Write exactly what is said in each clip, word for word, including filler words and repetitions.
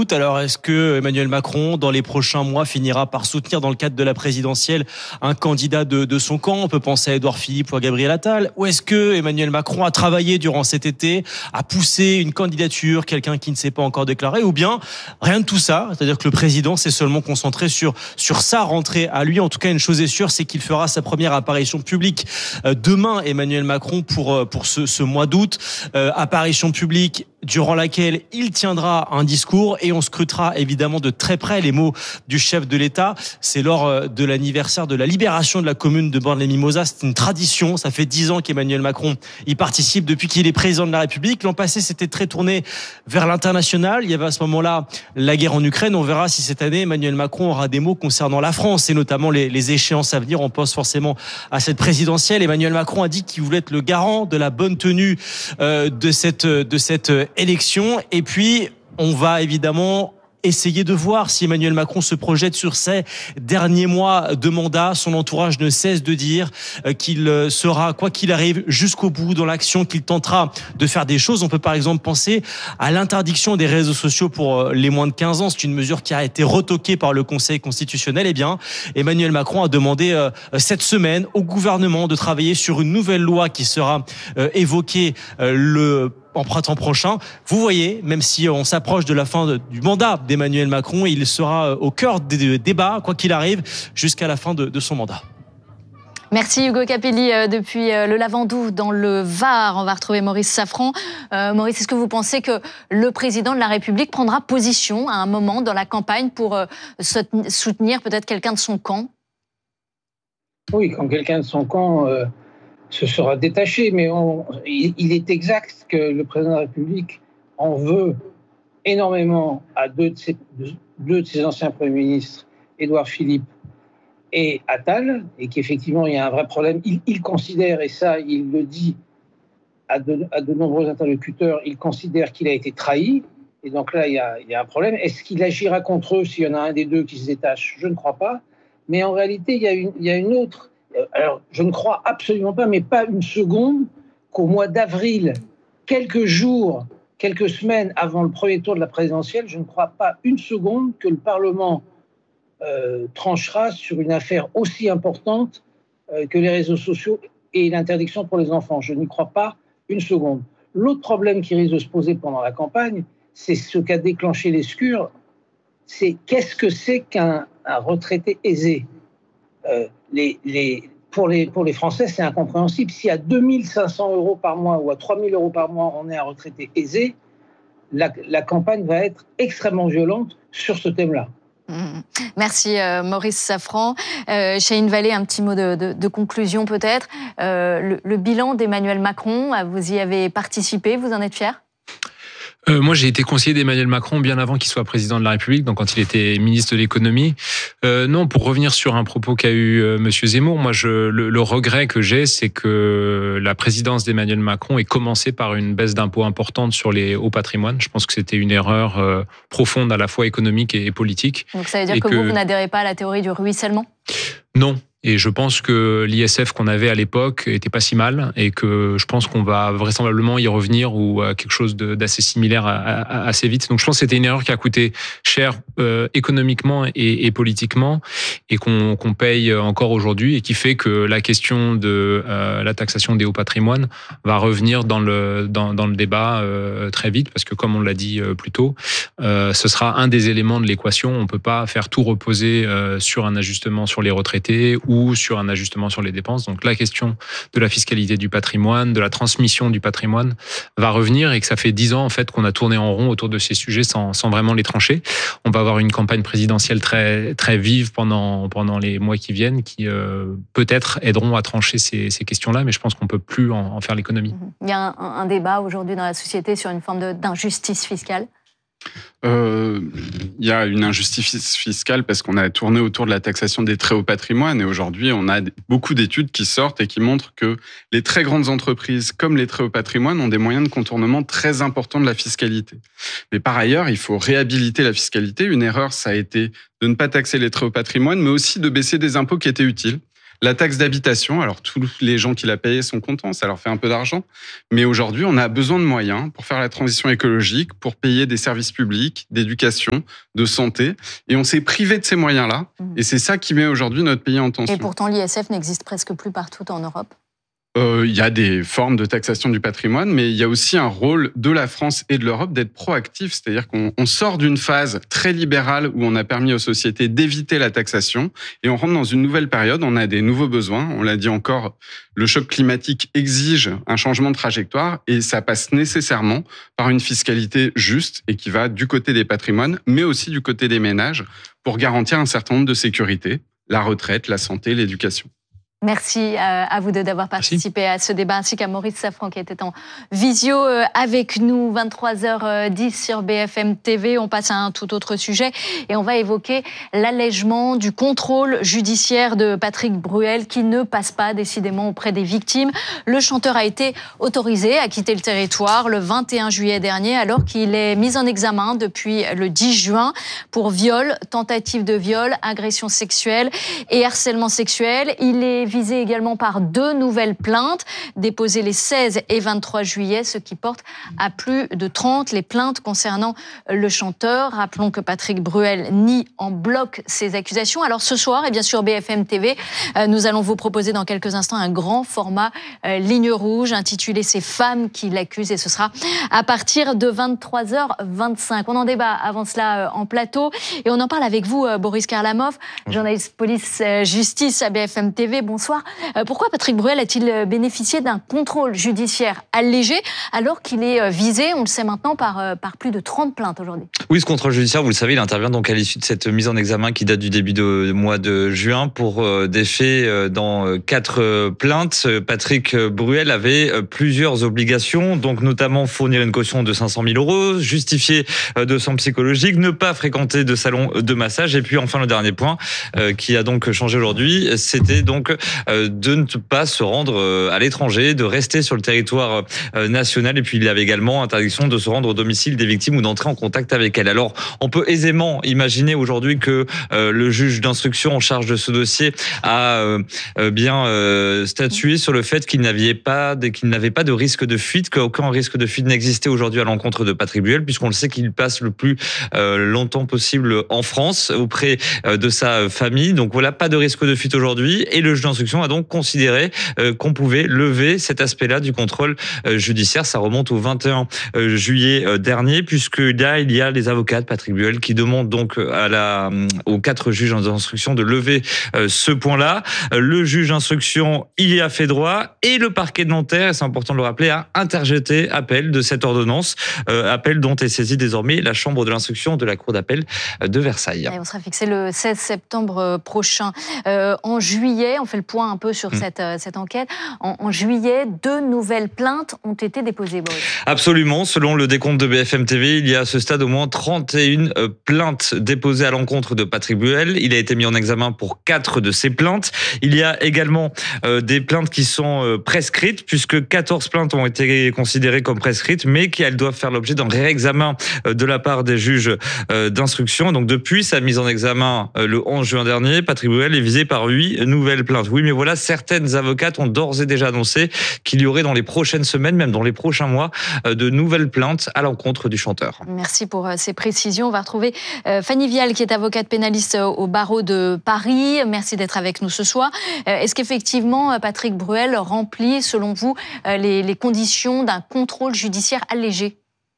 d'août. Alors, est-ce que Emmanuel Macron, dans les prochains mois, finira par soutenir, dans le cadre de la présidentielle, un candidat de, de son camp? On peut penser à Édouard Philippe ou à Gabriel Attal. Ou est-ce que Emmanuel Macron a travaillé durant cet été, a poussé une candidature, quelqu'un qui ne s'est pas encore déclaré? Ou bien, rien de tout ça. C'est-à-dire que le président s'est seulement concentré sur, sur sa rentrée à lui. En tout cas, une chose est sûre, c'est qu'il fera sa première apparition publique euh, demain, Emmanuel Macron, pour, pour ce, ce mois d'août. Euh, apparition publique durant laquelle il tiendra un discours et on scrutera évidemment de très près les mots du chef de l'État. C'est lors de l'anniversaire de la libération de la commune de Bornes-les-Mimosas. C'est une tradition. Ça fait dix ans qu'Emmanuel Macron y participe depuis qu'il est président de la République. L'an passé, c'était très tourné vers l'international. Il y avait à ce moment-là la guerre en Ukraine. On verra si cette année, Emmanuel Macron aura des mots concernant la France et notamment les, les échéances à venir. On pense forcément à cette présidentielle. Emmanuel Macron a dit qu'il voulait être le garant de la bonne tenue euh, de cette, de cette élection. Et puis, on va évidemment essayer de voir si Emmanuel Macron se projette sur ses derniers mois de mandat. Son entourage ne cesse de dire qu'il sera, quoi qu'il arrive, jusqu'au bout dans l'action, qu'il tentera de faire des choses. On peut par exemple penser à l'interdiction des réseaux sociaux pour les moins de quinze ans. C'est une mesure qui a été retoquée par le Conseil constitutionnel. Eh bien, Emmanuel Macron a demandé cette semaine au gouvernement de travailler sur une nouvelle loi qui sera évoquée le en printemps prochain. Vous voyez, même si on s'approche de la fin de, du mandat d'Emmanuel Macron, il sera au cœur des débats, quoi qu'il arrive, jusqu'à la fin de, de son mandat. Merci Hugo Capelli depuis le Lavandou dans le Var. On va retrouver Maurice Safran. Euh, Maurice, est-ce que vous pensez que le président de la République prendra position à un moment dans la campagne pour euh, soutenir peut-être quelqu'un de son camp? Oui, quand quelqu'un de son camp euh, se sera détaché, mais on, il, il est exact que le président de la République en veut énormément à deux de ses, deux de ses anciens premiers ministres, Édouard Philippe et Attal, et qu'effectivement il y a un vrai problème. Il, il considère, et ça il le dit à de, à de nombreux interlocuteurs, il considère qu'il a été trahi, et donc là il y a, il y a un problème. Est-ce qu'il agira contre eux s'il y en a un des deux qui se détache? Je ne crois pas, mais en réalité il y a une, il y a une autre. Alors, je ne crois absolument pas, mais pas une seconde, qu'au mois d'avril, quelques jours, quelques semaines avant le premier tour de la présidentielle, je ne crois pas une seconde que le Parlement euh, tranchera sur une affaire aussi importante euh, que les réseaux sociaux et l'interdiction pour les enfants. Je n'y crois pas une seconde. L'autre problème qui risque de se poser pendant la campagne, c'est ce qu'a déclenché les Lescure, c'est qu'est-ce que c'est qu'un un retraité aisé? Euh, les, les, pour, les, pour les Français, c'est incompréhensible. Si à deux mille cinq cents euros par mois ou à trois mille euros par mois, on est un retraité aisé, la, la campagne va être extrêmement violente sur ce thème-là. Mmh. Merci euh, Maurice Safran. Euh, Chahine Vallée, un petit mot de, de, de conclusion peut-être. Euh, le, le bilan d'Emmanuel Macron, vous y avez participé, vous en êtes fier ? Euh, moi, j'ai été conseiller d'Emmanuel Macron bien avant qu'il soit président de la République, donc quand il était ministre de l'économie. Euh, non, pour revenir sur un propos qu'a eu euh, Monsieur Zemmour, moi, je, le, le regret que j'ai, c'est que la présidence d'Emmanuel Macron ait commencé par une baisse d'impôts importante sur les hauts patrimoines. Je pense que c'était une erreur euh, profonde à la fois économique et, et politique. Donc ça veut dire que, que vous, vous n'adhérez pas à la théorie du ruissellement ? Non. Et je pense que l'I S F qu'on avait à l'époque était pas si mal et que je pense qu'on va vraisemblablement y revenir ou à quelque chose de, d'assez similaire à, à, assez vite. Donc je pense que c'était une erreur qui a coûté cher euh, économiquement et, et politiquement et qu'on, qu'on paye encore aujourd'hui et qui fait que la question de euh, la taxation des hauts patrimoines va revenir dans le dans, dans le débat euh, très vite parce que comme on l'a dit euh, plus tôt, euh, ce sera un des éléments de l'équation. On peut pas faire tout reposer euh, sur un ajustement sur les retraités ou sur un ajustement sur les dépenses. Donc la question de la fiscalité du patrimoine, de la transmission du patrimoine va revenir et que ça fait dix ans en fait qu'on a tourné en rond autour de ces sujets sans, sans vraiment les trancher. On va avoir une campagne présidentielle très, très vive pendant, pendant les mois qui viennent qui euh, peut-être aideront à trancher ces, ces questions-là, mais je pense qu'on ne peut plus en, en faire l'économie. Il y a un, un débat aujourd'hui dans la société sur une forme de, d'injustice fiscale. Euh, il y a une injustice fiscale parce qu'on a tourné autour de la taxation des très hauts patrimoines et aujourd'hui on a beaucoup d'études qui sortent et qui montrent que les très grandes entreprises comme les très hauts patrimoines ont des moyens de contournement très importants de la fiscalité. Mais par ailleurs, il faut réhabiliter la fiscalité. Une erreur, ça a été de ne pas taxer les très hauts patrimoines, mais aussi de baisser des impôts qui étaient utiles. La taxe d'habitation, alors tous les gens qui la payent sont contents, ça leur fait un peu d'argent. Mais aujourd'hui, on a besoin de moyens pour faire la transition écologique, pour payer des services publics, d'éducation, de santé. Et on s'est privé de ces moyens-là. Mmh. Et c'est ça qui met aujourd'hui notre pays en tension. Et pourtant, l'I S F n'existe presque plus partout en Europe. Euh, il y a des formes de taxation du patrimoine, mais il y a aussi un rôle de la France et de l'Europe d'être proactif. C'est-à-dire qu'on on sort d'une phase très libérale où on a permis aux sociétés d'éviter la taxation et on rentre dans une nouvelle période. On a des nouveaux besoins. On l'a dit encore, le choc climatique exige un changement de trajectoire et ça passe nécessairement par une fiscalité juste et qui va du côté des patrimoines, mais aussi du côté des ménages pour garantir un certain nombre de sécurités, la retraite, la santé, l'éducation. Merci à vous deux d'avoir participé Merci. à ce débat, ainsi qu'à Maurice Safran qui était en visio avec nous, vingt-trois heures dix sur B F M T V. On passe à un tout autre sujet et on va évoquer l'allègement du contrôle judiciaire de Patrick Bruel qui ne passe pas décidément auprès des victimes. Le chanteur a été autorisé à quitter le territoire le vingt et un juillet dernier alors qu'il est mis en examen depuis le dix juin pour viol, tentative de viol, agression sexuelle et harcèlement sexuel. Il est visé également par deux nouvelles plaintes déposées les seize et vingt-trois juillet, ce qui porte à plus de trente les plaintes concernant le chanteur. Rappelons que Patrick Bruel nie en bloc ces accusations. Alors ce soir, et bien sûr B F M T V, nous allons vous proposer dans quelques instants un grand format euh, ligne rouge intitulé « Ces femmes qui l'accusent » et ce sera à partir de vingt-trois heures vingt-cinq. On en débat avant cela euh, en plateau et on en parle avec vous, euh, Boris Karlamov, journaliste police-justice à B F M T V. Bonsoir. Pourquoi Patrick Bruel a-t-il bénéficié d'un contrôle judiciaire allégé alors qu'il est visé, on le sait maintenant, par, par plus de trente plaintes aujourd'hui? Oui, ce contrôle judiciaire, vous le savez, il intervient donc à l'issue de cette mise en examen qui date du début du mois de juin pour des faits dans quatre plaintes. Patrick Bruel avait plusieurs obligations, donc notamment fournir une caution de cinq cent mille euros, justifier de son psychologique, ne pas fréquenter de salon de massage et puis enfin le dernier point qui a donc changé aujourd'hui, c'était donc de ne pas se rendre à l'étranger, de rester sur le territoire national. Et puis, il y avait également interdiction de se rendre au domicile des victimes ou d'entrer en contact avec elles. Alors, on peut aisément imaginer aujourd'hui que le juge d'instruction en charge de ce dossier a bien statué sur le fait qu'il n'avait pas, qu'il n'avait pas de risque de fuite, qu'aucun risque de fuite n'existait aujourd'hui à l'encontre de Patrick Bruel, puisqu'on le sait qu'il passe le plus longtemps possible en France auprès de sa famille. Donc voilà, pas de risque de fuite aujourd'hui. Et le juge d'instruction a donc considéré euh, qu'on pouvait lever cet aspect-là du contrôle euh, judiciaire. Ça remonte au vingt et un juillet euh, dernier, puisque là, il y a les avocats de Patrick Bruel qui demandent donc à la, aux quatre juges d'instruction de lever euh, ce point-là. Euh, le juge d'instruction y a fait droit et le parquet de Nanterre, et c'est important de le rappeler, a interjeté appel de cette ordonnance, euh, appel dont est saisie désormais la chambre de l'instruction de la cour d'appel de Versailles. Et on sera fixé le seize septembre prochain. Euh, en juillet, on fait le point un peu sur mmh. cette, euh, cette enquête. En, en juillet, deux nouvelles plaintes ont été déposées, Boris. Absolument. Selon le décompte de B F M T V, il y a à ce stade au moins trente et une euh, plaintes déposées à l'encontre de Patrick Bruel. Il a été mis en examen pour quatre de ces plaintes. Il y a également euh, des plaintes qui sont euh, prescrites, puisque quatorze plaintes ont été considérées comme prescrites, mais qui elles doivent faire l'objet d'un réexamen euh, de la part des juges euh, d'instruction. Donc depuis sa mise en examen euh, le onze juin dernier, Patrick Bruel est visé par huit nouvelles plaintes. Oui, mais voilà, certaines avocates ont d'ores et déjà annoncé qu'il y aurait dans les prochaines semaines, même dans les prochains mois, de nouvelles plaintes à l'encontre du chanteur. Merci pour ces précisions. On va retrouver Fanny Vial, qui est avocate pénaliste au barreau de Paris. Merci d'être avec nous ce soir. Est-ce qu'effectivement, Patrick Bruel remplit, selon vous, les, les conditions d'un contrôle judiciaire allégé ?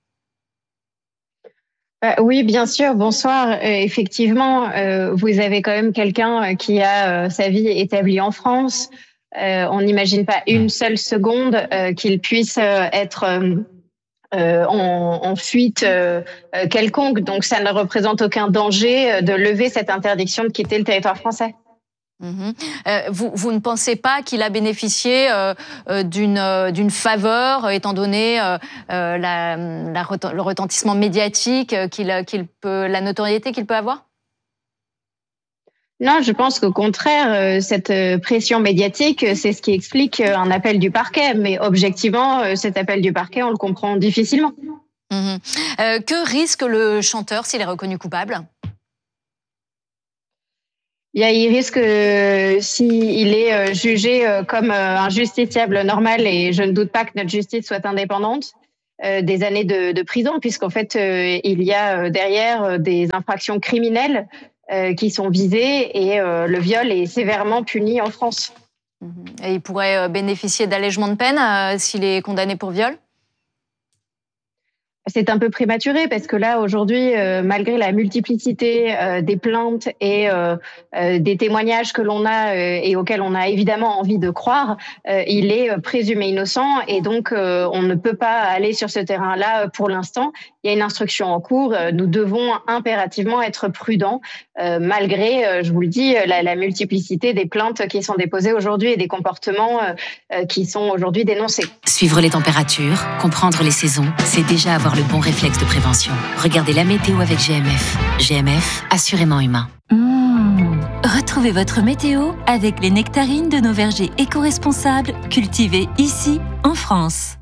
Oui, bien sûr. Bonsoir. Euh, effectivement, euh, vous avez quand même quelqu'un qui a euh, sa vie établie en France. Euh, on n'imagine pas une seule seconde euh, qu'il puisse euh, être euh, en, en fuite euh, quelconque. Donc, ça ne représente aucun danger de lever cette interdiction de quitter le territoire français. Mmh. Euh, vous, vous ne pensez pas qu'il a bénéficié euh, d'une, euh, d'une faveur, étant donné euh, la, la, le retentissement médiatique, qu'il, qu'il peut, la notoriété qu'il peut avoir ? Non, je pense qu'au contraire, cette pression médiatique, c'est ce qui explique un appel du parquet. Mais objectivement, cet appel du parquet, on le comprend difficilement. Mmh. Euh, que risque le chanteur s'il est reconnu coupable ? Il risque, euh, s'il est euh, jugé euh, comme euh, un justiciable normal, et je ne doute pas que notre justice soit indépendante, euh, des années de, de prison, puisqu'en fait, euh, il y a euh, derrière euh, des infractions criminelles euh, qui sont visées, et euh, le viol est sévèrement puni en France. Et il pourrait bénéficier d'allègement de peine euh, s'il est condamné pour viol ? C'est un peu prématuré parce que là, aujourd'hui, euh, malgré la multiplicité euh, des plaintes et euh, euh, des témoignages que l'on a euh, et auxquels on a évidemment envie de croire, euh, il est présumé innocent, et donc euh, on ne peut pas aller sur ce terrain-là pour l'instant. Il y a une instruction en cours. Nous devons impérativement être prudents euh, malgré, euh, je vous le dis, la, la multiplicité des plaintes qui sont déposées aujourd'hui et des comportements euh, qui sont aujourd'hui dénoncés. Suivre les températures, comprendre les saisons, c'est déjà avoir le bon réflexe de prévention. Regardez la météo avec G M F. G M F, assurément humain. Mmh. Retrouvez votre météo avec les nectarines de nos vergers éco-responsables cultivés ici, en France.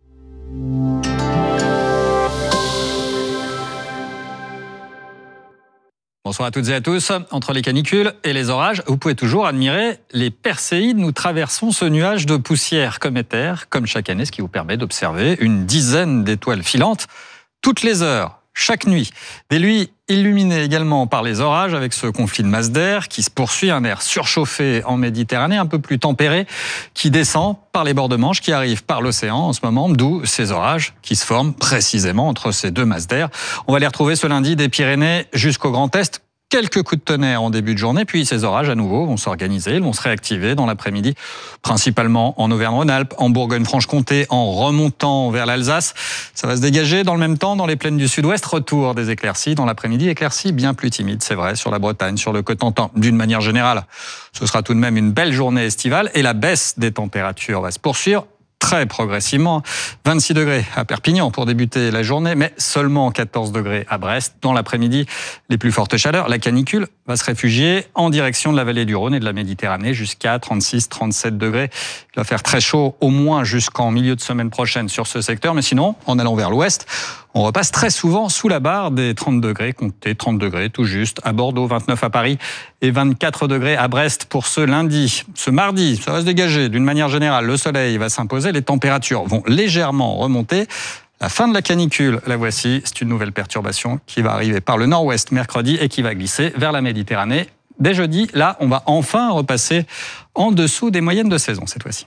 Bonsoir à toutes et à tous. Entre les canicules et les orages, vous pouvez toujours admirer les Perséides. Nous traversons ce nuage de poussière cométaire, comme chaque année, ce qui vous permet d'observer une dizaine d'étoiles filantes toutes les heures, chaque nuit. Des nuits illuminées également par les orages, avec ce conflit de masse d'air qui se poursuit, un air surchauffé en Méditerranée, un peu plus tempéré, qui descend par les bords de Manche, qui arrive par l'océan en ce moment, d'où ces orages qui se forment précisément entre ces deux masses d'air. On va les retrouver ce lundi des Pyrénées jusqu'au Grand Est. Quelques coups de tonnerre en début de journée, puis ces orages à nouveau vont s'organiser, ils vont se réactiver dans l'après-midi, principalement en Auvergne-Rhône-Alpes, en Bourgogne-Franche-Comté, en remontant vers l'Alsace. Ça va se dégager dans le même temps dans les plaines du sud-ouest, retour des éclaircies dans l'après-midi, éclaircies bien plus timides, c'est vrai, sur la Bretagne, sur le Cotentin. D'une manière générale, ce sera tout de même une belle journée estivale et la baisse des températures va se poursuivre très progressivement. vingt-six degrés à Perpignan pour débuter la journée, mais seulement quatorze degrés à Brest. Dans l'après-midi, les plus fortes chaleurs. La canicule va se réfugier en direction de la vallée du Rhône et de la Méditerranée jusqu'à trente-six trente-sept degrés. Il va faire très chaud au moins jusqu'en milieu de semaine prochaine sur ce secteur. Mais sinon, en allant vers l'ouest, on repasse très souvent sous la barre des trente degrés, comptez trente degrés tout juste à Bordeaux, vingt-neuf à Paris et vingt-quatre degrés à Brest pour ce lundi. Ce mardi, ça va se dégager d'une manière générale. Le soleil va s'imposer, les températures vont légèrement remonter. La fin de la canicule, la voici, c'est une nouvelle perturbation qui va arriver par le nord-ouest mercredi et qui va glisser vers la Méditerranée. Dès jeudi, là, on va enfin repasser en dessous des moyennes de saison cette fois-ci.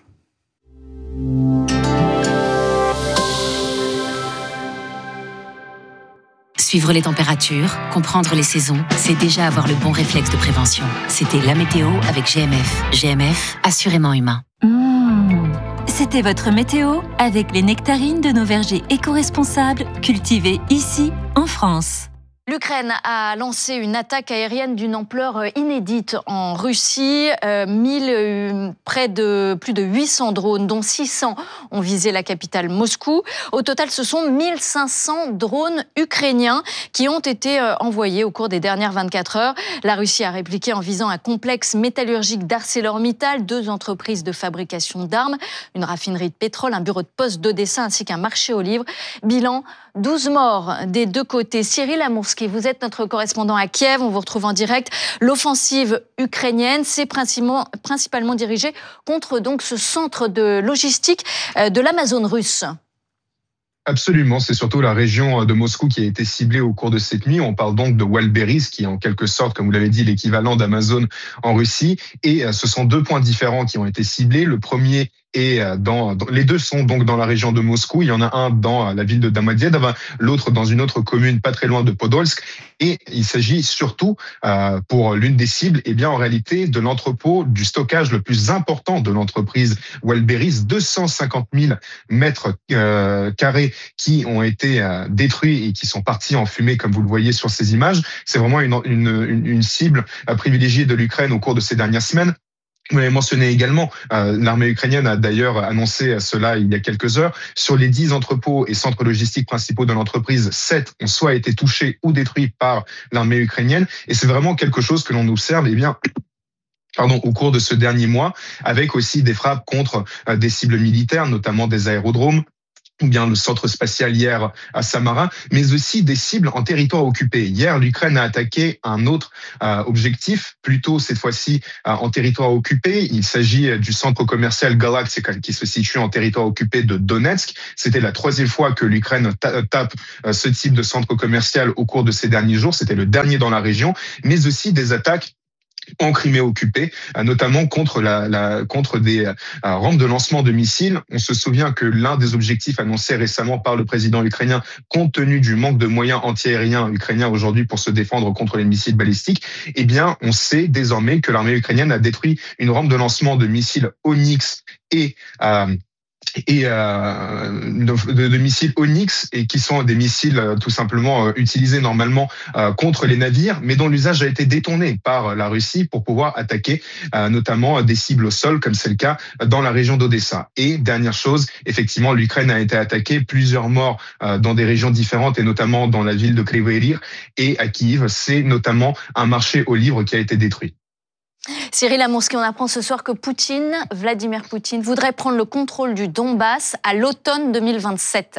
Suivre les températures, comprendre les saisons, c'est déjà avoir le bon réflexe de prévention. C'était la météo avec G M F. G M F, assurément humain. Mmh. C'était votre météo avec les nectarines de nos vergers éco-responsables cultivés ici, en France. L'Ukraine a lancé une attaque aérienne d'une ampleur inédite en Russie. Euh, mille, euh, près de plus de huit cents drones, dont six cents ont visé la capitale Moscou. Au total, ce sont mille cinq cents drones ukrainiens qui ont été euh, envoyés au cours des dernières vingt-quatre heures. La Russie a répliqué en visant un complexe métallurgique d'ArcelorMittal, deux entreprises de fabrication d'armes, une raffinerie de pétrole, un bureau de poste d'Odessa ainsi qu'un marché aux livres. Bilan, douze morts des deux côtés. Cyril Amourski, vous êtes notre correspondant à Kiev, on vous retrouve en direct. L'offensive ukrainienne, c'est principalement, principalement dirigé contre donc ce centre de logistique de l'Amazone russe. Absolument, c'est surtout la région de Moscou qui a été ciblée au cours de cette nuit. On parle donc de Walberis, qui est en quelque sorte, comme vous l'avez dit, l'équivalent d'Amazon en Russie. Et ce sont deux points différents qui ont été ciblés. Le premier et dans, dans, les deux sont donc dans la région de Moscou. Il y en a un dans la ville de Domodedovo, l'autre dans une autre commune pas très loin de Podolsk. Et il s'agit surtout, euh, pour l'une des cibles, eh bien en réalité de l'entrepôt du stockage le plus important de l'entreprise Walberis, deux cent cinquante mille mètres euh, carrés qui ont été euh, détruits et qui sont partis en fumée, comme vous le voyez sur ces images. C'est vraiment une, une, une, une cible privilégiée de l'Ukraine au cours de ces dernières semaines. Vous l'avez mentionné également, euh, l'armée ukrainienne a d'ailleurs annoncé cela il y a quelques heures. Sur les dix entrepôts et centres logistiques principaux de l'entreprise, sept ont soit été touchés ou détruits par l'armée ukrainienne. Et c'est vraiment quelque chose que l'on observe, eh bien, pardon, au cours de ce dernier mois, avec aussi des frappes contre euh, des cibles militaires, notamment des aérodromes, ou bien le centre spatial hier à Samara, mais aussi des cibles en territoire occupé. Hier, l'Ukraine a attaqué un autre euh, objectif, plutôt cette fois-ci euh, en territoire occupé. Il s'agit du centre commercial Galactica qui se situe en territoire occupé de Donetsk. C'était la troisième fois que l'Ukraine ta- tape euh, ce type de centre commercial au cours de ces derniers jours. C'était le dernier dans la région, mais aussi des attaques en Crimée occupée, notamment contre la, la contre des euh, rampes de lancement de missiles. On se souvient que l'un des objectifs annoncés récemment par le président ukrainien, compte tenu du manque de moyens antiaériens ukrainiens aujourd'hui pour se défendre contre les missiles balistiques, eh bien, on sait désormais que l'armée ukrainienne a détruit une rampe de lancement de missiles Onyx et euh, et euh, de, de, de missiles Onyx, et qui sont des missiles euh, tout simplement euh, utilisés normalement euh, contre les navires, mais dont l'usage a été détourné par la Russie pour pouvoir attaquer euh, notamment des cibles au sol, comme c'est le cas dans la région d'Odessa. Et dernière chose, effectivement, l'Ukraine a été attaquée, plusieurs morts euh, dans des régions différentes, et notamment dans la ville de Kryvyi Rih et à Kiev. C'est notamment un marché aux livres qui a été détruit. Cyril Amourski, on apprend ce soir que Poutine, Vladimir Poutine, voudrait prendre le contrôle du Donbass à l'automne deux mille vingt-sept.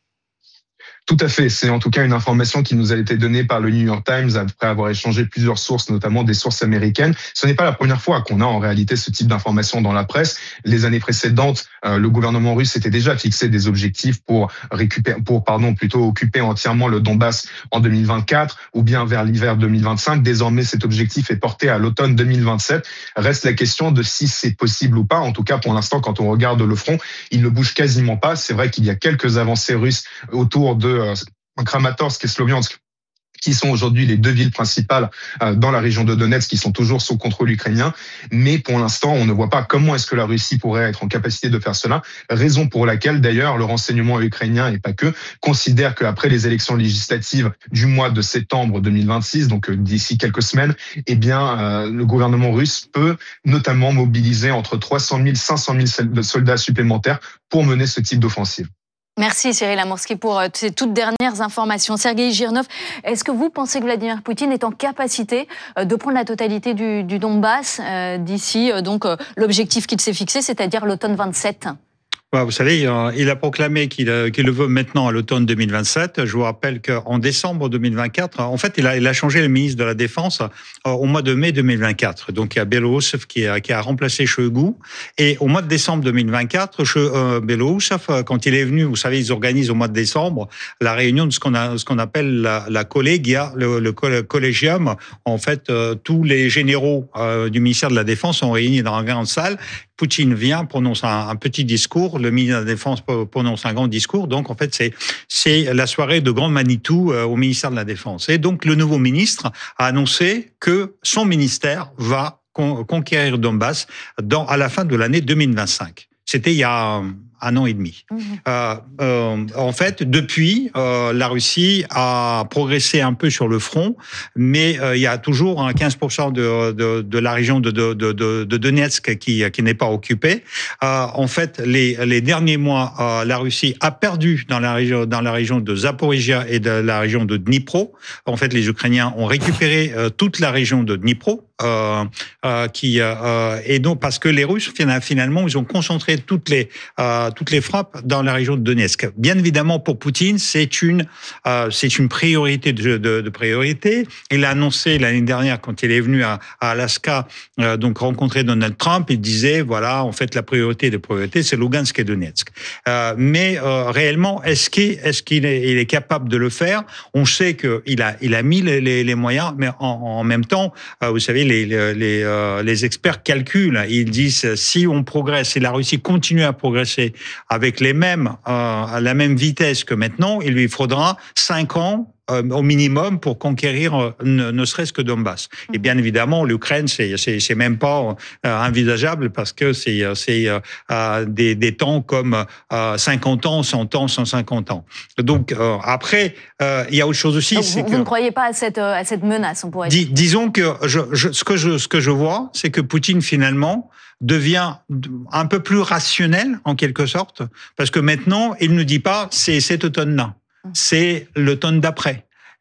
Tout à fait. C'est en tout cas une information qui nous a été donnée par le New York Times après avoir échangé plusieurs sources, notamment des sources américaines. Ce n'est pas la première fois qu'on a en réalité ce type d'information dans la presse. Les années précédentes, euh, le gouvernement russe s'était déjà fixé des objectifs pour récupérer, pour pardon, plutôt occuper entièrement le Donbass en deux mille vingt-quatre ou bien vers l'hiver deux mille vingt-cinq. Désormais, cet objectif est porté à l'automne deux mille vingt-sept. Reste la question de si c'est possible ou pas. En tout cas, pour l'instant, quand on regarde le front, il ne bouge quasiment pas. C'est vrai qu'il y a quelques avancées russes autour de Kramatorsk et Sloviansk, qui sont aujourd'hui les deux villes principales dans la région de Donetsk, qui sont toujours sous contrôle ukrainien. Mais pour l'instant, on ne voit pas comment est-ce que la Russie pourrait être en capacité de faire cela. Raison pour laquelle, d'ailleurs, le renseignement ukrainien, et pas que, considère qu'après les élections législatives du mois de septembre deux mille vingt-six, donc d'ici quelques semaines, eh bien, euh, le gouvernement russe peut notamment mobiliser entre trois cent mille et cinq cent mille soldats supplémentaires pour mener ce type d'offensive. Merci Cyril Amourski pour ces toutes dernières informations. Sergueï Girnov, est-ce que vous pensez que Vladimir Poutine est en capacité de prendre la totalité du, du Donbass euh, d'ici euh, donc euh, l'objectif qu'il s'est fixé, c'est-à-dire l'automne vingt-sept ? Vous savez, il a proclamé qu'il, qu'il le veut maintenant à l'automne deux mille vingt-sept. Je vous rappelle qu'en décembre deux mille vingt-quatre, en fait, il a, il a changé le ministre de la Défense au mois de mai deux mille vingt-quatre. Donc, il y a Belousov qui a, qui a remplacé Shoigu. Et au mois de décembre deux mille vingt-quatre, euh, Belousov, quand il est venu, vous savez, ils organisent au mois de décembre la réunion de ce qu'on, a, ce qu'on appelle la, la collégia, le, le collégium. En fait, euh, tous les généraux euh, du ministère de la Défense sont réunis dans une grande salle. Poutine vient, prononce un, un petit discours, le ministre de la Défense prononce un grand discours. Donc, en fait, c'est, c'est la soirée de grand Manitou euh, au ministère de la Défense. Et donc, le nouveau ministre a annoncé que son ministère va con- conquérir Donbass dans, à la fin de l'année deux mille vingt-cinq. C'était il y a un an et demi. Mmh. Euh, euh, en fait, depuis, euh, la Russie a progressé un peu sur le front, mais euh, il y a toujours un quinze pour cent de, de, de la région de, de, de, de Donetsk qui, qui n'est pas occupée. Euh, en fait, les, les derniers mois, euh, la Russie a perdu dans la région, dans la région de Zaporizhia et de la région de Dnipro. En fait, les Ukrainiens ont récupéré euh, toute la région de Dnipro. Euh, euh, qui euh, et donc parce que les Russes finalement ils ont concentré toutes les euh, toutes les frappes dans la région de Donetsk. Bien évidemment pour Poutine c'est une euh, c'est une priorité de, de, de priorité. Il a annoncé l'année dernière quand il est venu à, à Alaska euh, donc rencontrer Donald Trump, il disait voilà en fait la priorité des priorités c'est Lugansk et Donetsk. Euh, mais euh, réellement est-ce qu'il est-ce qu'il est, il est capable de le faire? On sait que il a il a mis les, les, les moyens, mais en, en même temps euh, vous savez Les, les, euh, les experts calculent, ils disent si on progresse, si la Russie continue à progresser avec les mêmes, euh, à la même vitesse que maintenant, il lui faudra cinq ans Euh, au minimum pour conquérir euh, ne, ne serait-ce que Donbass. Et bien évidemment, l'Ukraine, c'est, c'est, c'est même pas euh, envisageable parce que c'est, c'est euh, des, des temps comme euh, cinquante ans, cent ans, cent cinquante ans. Donc euh, après, euh, il y a autre chose aussi. Donc, c'est vous, que, vous ne croyez pas à cette, à cette menace, on pourrait dis, dire. Disons que je, je, ce que je, ce que je vois, c'est que Poutine finalement devient un peu plus rationnel en quelque sorte, parce que maintenant, il ne dit pas c'est cet automne-là. C'est l'automne d'après.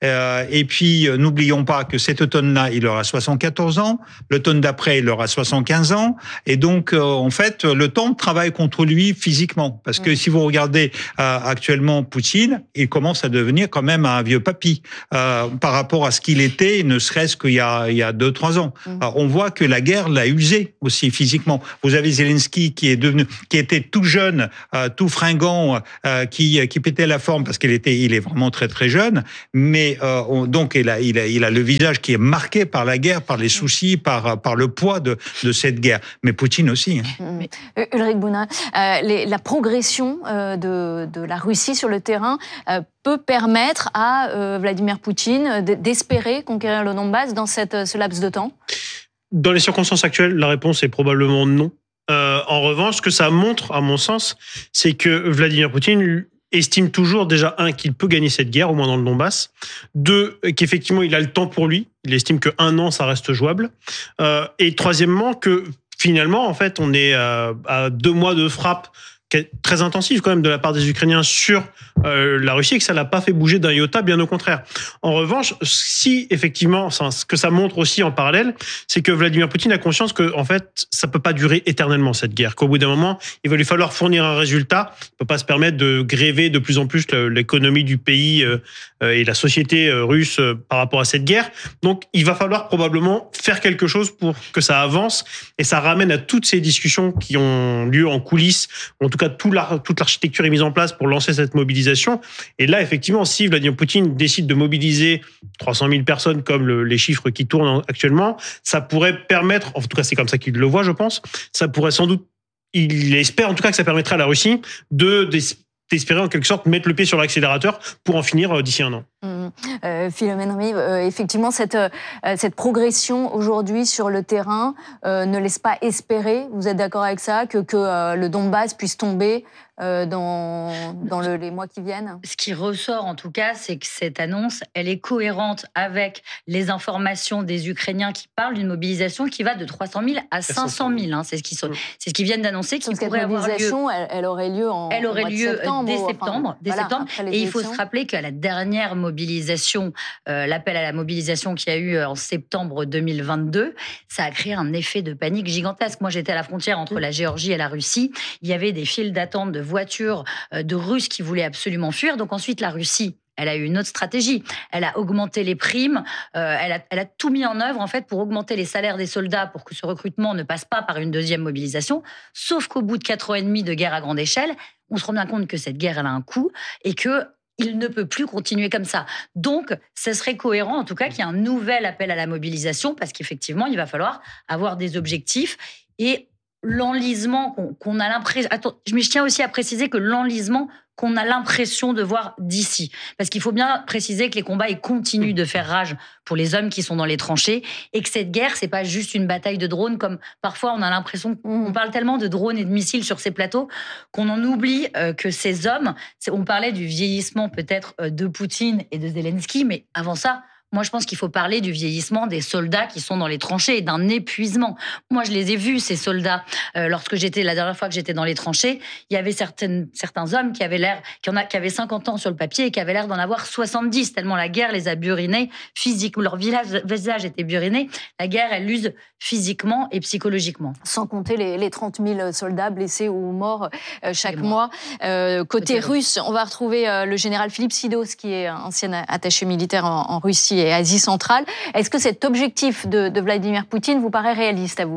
Euh, et puis, euh, n'oublions pas que cet automne-là, il aura soixante-quatorze ans. L'automne d'après, il aura soixante-quinze ans. Et donc, euh, en fait, le temps travaille contre lui physiquement. Parce que si vous regardez euh, actuellement Poutine, il commence à devenir quand même un vieux papy euh, par rapport à ce qu'il était, ne serait-ce qu'il y a, il y a deux, trois ans. Mmh. Alors, on voit que la guerre l'a usé aussi physiquement. Vous avez Zelensky qui est devenu, qui était tout jeune, euh, tout fringant, euh, qui, qui pétait la forme parce qu'il était, il est vraiment très très jeune. Mais euh, on, donc il a, il a, il a le visage qui est marqué par la guerre, par les soucis, par par le poids de de cette guerre. Mais Poutine aussi. Hein. Mmh. Ulrich Bonin, euh, les, la progression euh, de de la Russie sur le terrain euh, peut permettre à euh, Vladimir Poutine d'espérer conquérir le Donbass dans cette, ce laps de temps? Dans les circonstances actuelles, la réponse est probablement non. Euh, en revanche, ce que ça montre, à mon sens, c'est que Vladimir Poutine estime toujours, déjà, un, qu'il peut gagner cette guerre, au moins dans le Donbass. Deux, qu'effectivement, il a le temps pour lui. Il estime qu'un an, ça reste jouable. Euh, et troisièmement, que finalement, en fait, on est euh, à deux mois de frappe très intensive quand même de la part des Ukrainiens sur euh, la Russie et que ça l'a pas fait bouger d'un iota, bien au contraire. En revanche, si effectivement, ce que ça montre aussi en parallèle, c'est que Vladimir Poutine a conscience que en fait, ça peut pas durer éternellement cette guerre, qu'au bout d'un moment, il va lui falloir fournir un résultat. Il peut pas se permettre de gréver de plus en plus l'économie du pays euh, et la société russe euh, par rapport à cette guerre. Donc, il va falloir probablement faire quelque chose pour que ça avance et ça ramène à toutes ces discussions qui ont lieu en coulisses, en tout cas tout la, toute l'architecture est mise en place pour lancer cette mobilisation. Et là, effectivement, si Vladimir Poutine décide de mobiliser trois cent mille personnes comme le, les chiffres qui tournent actuellement, ça pourrait permettre, en tout cas c'est comme ça qu'il le voit, je pense, ça pourrait sans doute, il espère en tout cas que ça permettrait à la Russie de d'espérer en quelque sorte mettre le pied sur l'accélérateur pour en finir d'ici un an. Mmh. Euh, Philomène Rive, euh, effectivement, cette, euh, cette progression aujourd'hui sur le terrain euh, ne laisse pas espérer, vous êtes d'accord avec ça, que, que euh, le Donbass puisse tomber euh, dans, dans le, les mois qui viennent? Ce qui ressort en tout cas, c'est que cette annonce, elle est cohérente avec les informations des Ukrainiens qui parlent d'une mobilisation qui va de trois cent mille à cinq cent mille. Hein, c'est ce qu'ils sont, c'est ce qu'ils viennent d'annoncer, qui pourrait avoir lieu. Elle, elle aurait lieu en Elle aurait mois de lieu septembre, dès ou, septembre, enfin, dès voilà, septembre. Et il faut se rappeler qu'à la dernière mobilisation, euh, l'appel à la mobilisation qu'il y a eu en septembre deux mille vingt-deux, ça a créé un effet de panique gigantesque. Moi, j'étais à la frontière entre la Géorgie et la Russie. Il y avait des files d'attente de voitures euh, de Russes qui voulaient absolument fuir. Donc ensuite, la Russie, elle a eu une autre stratégie. Elle a augmenté les primes. Euh, elle, a, elle a tout mis en œuvre en fait pour augmenter les salaires des soldats pour que ce recrutement ne passe pas par une deuxième mobilisation. Sauf qu'au bout de quatre ans et demi de guerre à grande échelle, on se rend bien compte que cette guerre elle a un coût et que il ne peut plus continuer comme ça. Donc, ce serait cohérent, en tout cas, qu'il y ait un nouvel appel à la mobilisation, parce qu'effectivement, il va falloir avoir des objectifs et l'enlisement qu'on, qu'on a l'impression... Attends, mais je tiens aussi à préciser que l'enlisement qu'on a l'impression de voir d'ici. Parce qu'il faut bien préciser que les combats ils continuent de faire rage pour les hommes qui sont dans les tranchées et que cette guerre, c'est pas juste une bataille de drones comme parfois on a l'impression qu'on parle tellement de drones et de missiles sur ces plateaux qu'on en oublie euh, que ces hommes... On parlait du vieillissement peut-être euh, de Poutine et de Zelensky, mais avant ça, moi, je pense qu'il faut parler du vieillissement des soldats qui sont dans les tranchées et d'un épuisement. Moi, je les ai vus, ces soldats. Euh, lorsque j'étais, la dernière fois que j'étais dans les tranchées, il y avait certaines, certains hommes qui avaient l'air, qui, en a, qui avaient cinquante ans sur le papier et qui avaient l'air d'en avoir soixante-dix, tellement la guerre les a burinés physiquement. Leur village, visage était buriné. La guerre, elle l'use physiquement et psychologiquement. Sans compter les, les trente mille soldats blessés ou morts euh, chaque mois. Euh, côté, côté russe, on va retrouver euh, le général Philippe Sidos, qui est ancien attaché militaire en, en Russie et Asie centrale. Est-ce que cet objectif de, de Vladimir Poutine vous paraît réaliste à vous?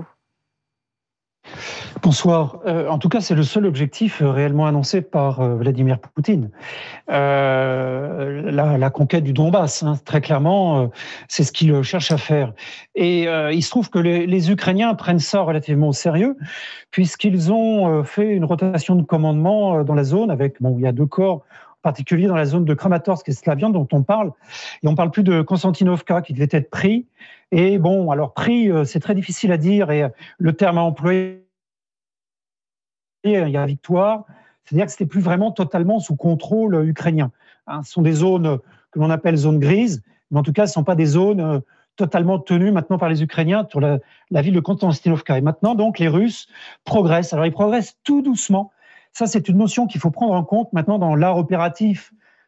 Bonsoir. Euh, en tout cas, c'est le seul objectif réellement annoncé par euh, Vladimir Poutine. Euh, la, la conquête du Donbass, hein, très clairement, euh, c'est ce qu'il cherche à faire. Et euh, il se trouve que les, les Ukrainiens prennent ça relativement au sérieux, puisqu'ils ont euh, fait une rotation de commandement euh, dans la zone avec, bon, il y a deux corps, en particulier dans la zone de Kramatorsk et Slaviansk dont on parle. Et on parle plus de Konstantinovka qui devait être pris. Et bon, alors pris, c'est très difficile à dire et le terme à employer, il y a victoire, c'est-à-dire que c'était plus vraiment totalement sous contrôle ukrainien. Hein, ce sont des zones que l'on appelle zones grises, mais en tout cas, ce ne sont pas des zones totalement tenues maintenant par les Ukrainiens sur la, la ville de Konstantinovka. Et maintenant, donc, les Russes progressent. Alors, ils progressent tout doucement. Ça, c'est une notion qu'il faut prendre en compte maintenant dans l'art opératif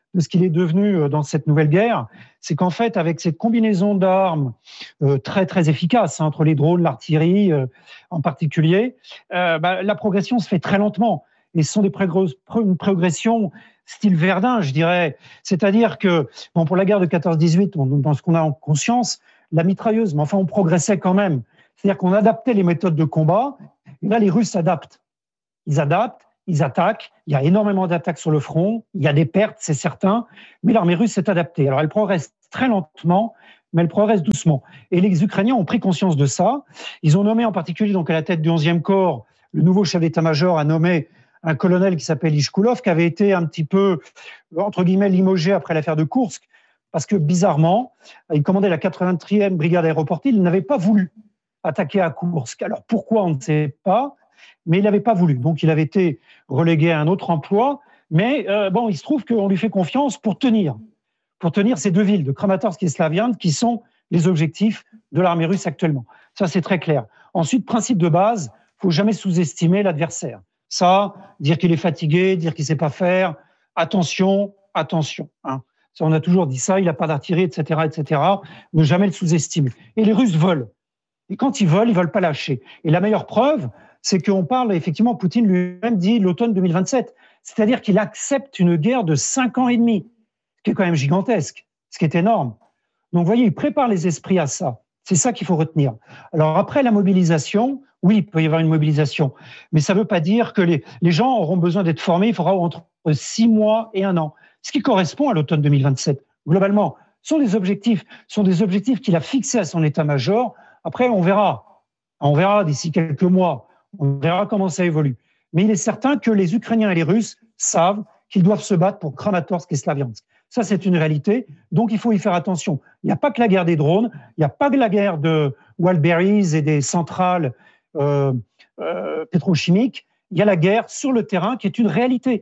de ce qu'il est devenu dans cette nouvelle guerre, c'est qu'en fait, avec cette combinaison d'armes euh, très très efficace hein, entre les drones, l'artillerie euh, en particulier, euh, bah, la progression se fait très lentement. Et ce sont des progr- une progression style Verdun, je dirais. C'est-à-dire que bon, pour la guerre de quatorze dix-huit, on, dans ce qu'on a en conscience, la mitrailleuse, mais enfin on progressait quand même. C'est-à-dire qu'on adaptait les méthodes de combat. Et là, les Russes s'adaptent. Ils adaptent. Ils attaquent, il y a énormément d'attaques sur le front, il y a des pertes, c'est certain, mais l'armée russe s'est adaptée. Alors elle progresse très lentement, mais elle progresse doucement. Et les Ukrainiens ont pris conscience de ça. Ils ont nommé en particulier donc à la tête du onzième corps, le nouveau chef d'état-major a nommé un colonel qui s'appelle Ishkoulov, qui avait été un petit peu, entre guillemets, limogé après l'affaire de Koursk, parce que bizarrement, il commandait la quatre-vingt-quatrième brigade aéroportée, il n'avait pas voulu attaquer à Koursk. Alors pourquoi, on ne sait pas, mais il n'avait pas voulu. Donc, il avait été relégué à un autre emploi. Mais euh, bon, il se trouve qu'on lui fait confiance pour tenir, pour tenir ces deux villes, de Kramatorsk et Slaviansk, qui sont les objectifs de l'armée russe actuellement. Ça, c'est très clair. Ensuite, principe de base, il ne faut jamais sous-estimer l'adversaire. Ça, dire qu'il est fatigué, dire qu'il ne sait pas faire, attention, attention. Hein. Ça, on a toujours dit ça, il n'a pas d'artillerie, et cetera, et cetera. Ne jamais le sous-estimer. Et les Russes volent. Et quand ils volent, ils ne veulent pas lâcher. Et la meilleure preuve, c'est qu'on parle, effectivement, Poutine lui-même dit l'automne deux mille vingt-sept. C'est-à-dire qu'il accepte une guerre de cinq ans et demi, ce qui est quand même gigantesque, ce qui est énorme. Donc, vous voyez, il prépare les esprits à ça. C'est ça qu'il faut retenir. Alors, après la mobilisation, oui, il peut y avoir une mobilisation, mais ça ne veut pas dire que les, les gens auront besoin d'être formés. Il faudra entre six mois et un an, ce qui correspond à l'automne deux mille vingt-sept. Globalement, ce sont des objectifs, ce sont des objectifs qu'il a fixés à son état-major. Après, on verra. On verra d'ici quelques mois. On verra comment ça évolue. Mais il est certain que les Ukrainiens et les Russes savent qu'ils doivent se battre pour Kramatorsk et Slaviansk. Ça, c'est une réalité. Donc, il faut y faire attention. Il n'y a pas que la guerre des drones, il n'y a pas que la guerre de Walberies et des centrales euh, euh, pétrochimiques. Il y a la guerre sur le terrain qui est une réalité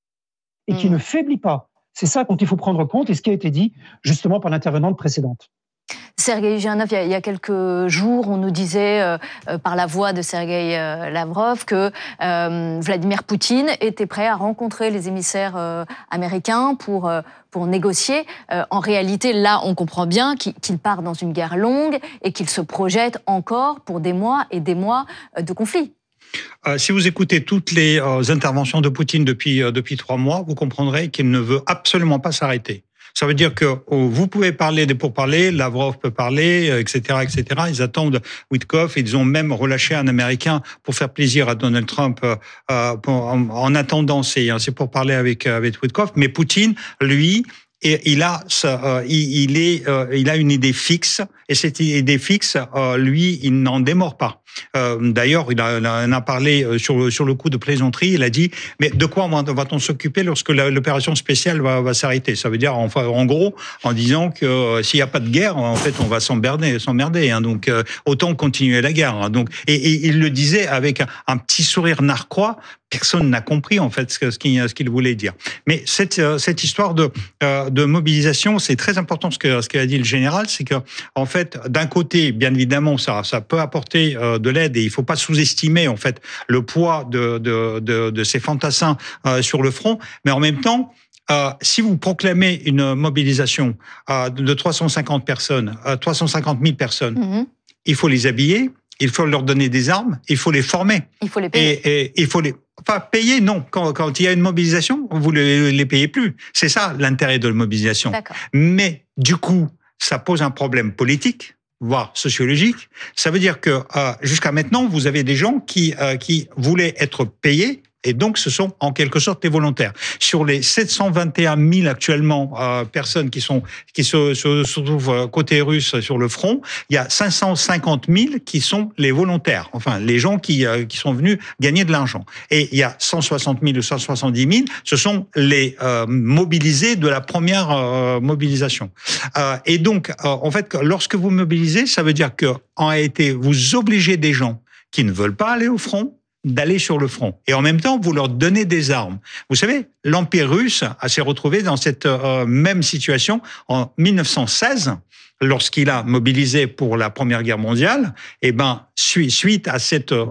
et qui mmh. ne faiblit pas. C'est ça dont il faut prendre compte et ce qui a été dit justement par l'intervenante précédente. Sergueï Girnov, il y a quelques jours, on nous disait euh, par la voix de Sergueï euh, Lavrov que euh, Vladimir Poutine était prêt à rencontrer les émissaires euh, américains pour, euh, pour négocier. Euh, en réalité, là, on comprend bien qu'il, qu'il part dans une guerre longue et qu'il se projette encore pour des mois et des mois de conflit. Euh, si vous écoutez toutes les euh, interventions de Poutine depuis, euh, depuis trois mois, vous comprendrez qu'il ne veut absolument pas s'arrêter. Ça veut dire que oh, vous pouvez parler des pourparlers, Lavrov peut parler, et cetera, et cetera. Ils attendent Witkoff. Ils ont même relâché un Américain pour faire plaisir à Donald Trump. Euh, pour, en, en attendant, c'est, c'est pour parler avec avec Witkoff. Mais Poutine, lui, et il a, euh, il, il est, euh, il a une idée fixe, et cette idée fixe, euh, lui, il n'en démord pas. Euh, d'ailleurs, il, il en a parlé sur le, sur le coup de plaisanterie. Il a dit, mais de quoi va-t-on s'occuper lorsque la, l'opération spéciale va, va s'arrêter? Ça veut dire, enfin, en gros, en disant que euh, s'il n'y a pas de guerre, en fait, on va s'emmerder, s'emmerder. Hein, donc, euh, autant continuer la guerre. Hein, donc, et, et il le disait avec un, un petit sourire narquois. Personne n'a compris en fait ce qu'il, ce qu'il voulait dire. Mais cette, cette histoire de, de mobilisation, c'est très important ce que ce qu'a dit le général, c'est que en fait, d'un côté, bien évidemment, ça, ça peut apporter de l'aide et il faut pas sous-estimer en fait le poids de, de, de, de ces fantassins sur le front, mais en même temps. Euh, si vous proclamez une mobilisation euh, de trois cent cinquante personnes, euh, trois cent cinquante mille personnes, mmh. il faut les habiller, il faut leur donner des armes, il faut les former. Il faut les payer. Et, et il faut les, enfin payer, non. Quand, quand il y a une mobilisation, vous les, les payez plus. C'est ça l'intérêt de la mobilisation. D'accord. Mais du coup, ça pose un problème politique, voire sociologique. Ça veut dire que euh, jusqu'à maintenant, vous avez des gens qui euh, qui voulaient être payés. Et donc, ce sont en quelque sorte des volontaires. Sur les sept cent vingt et un mille actuellement euh, personnes qui sont qui se, se, se trouvent côté russe sur le front, il y a cinq cent cinquante mille qui sont les volontaires, enfin les gens qui euh, qui sont venus gagner de l'argent. Et il y a cent soixante mille ou cent soixante-dix mille, ce sont les euh, mobilisés de la première euh, mobilisation. Euh, et donc, euh, en fait, lorsque vous mobilisez, ça veut dire que en réalité, vous obligez des gens qui ne veulent pas aller au front d'aller sur le front. Et en même temps, vous leur donnez des armes. Vous savez, l'Empire russe s'est retrouvé dans cette euh, même situation en mille neuf cent seize, lorsqu'il a mobilisé pour la Première Guerre mondiale. Et ben, suite à cette euh,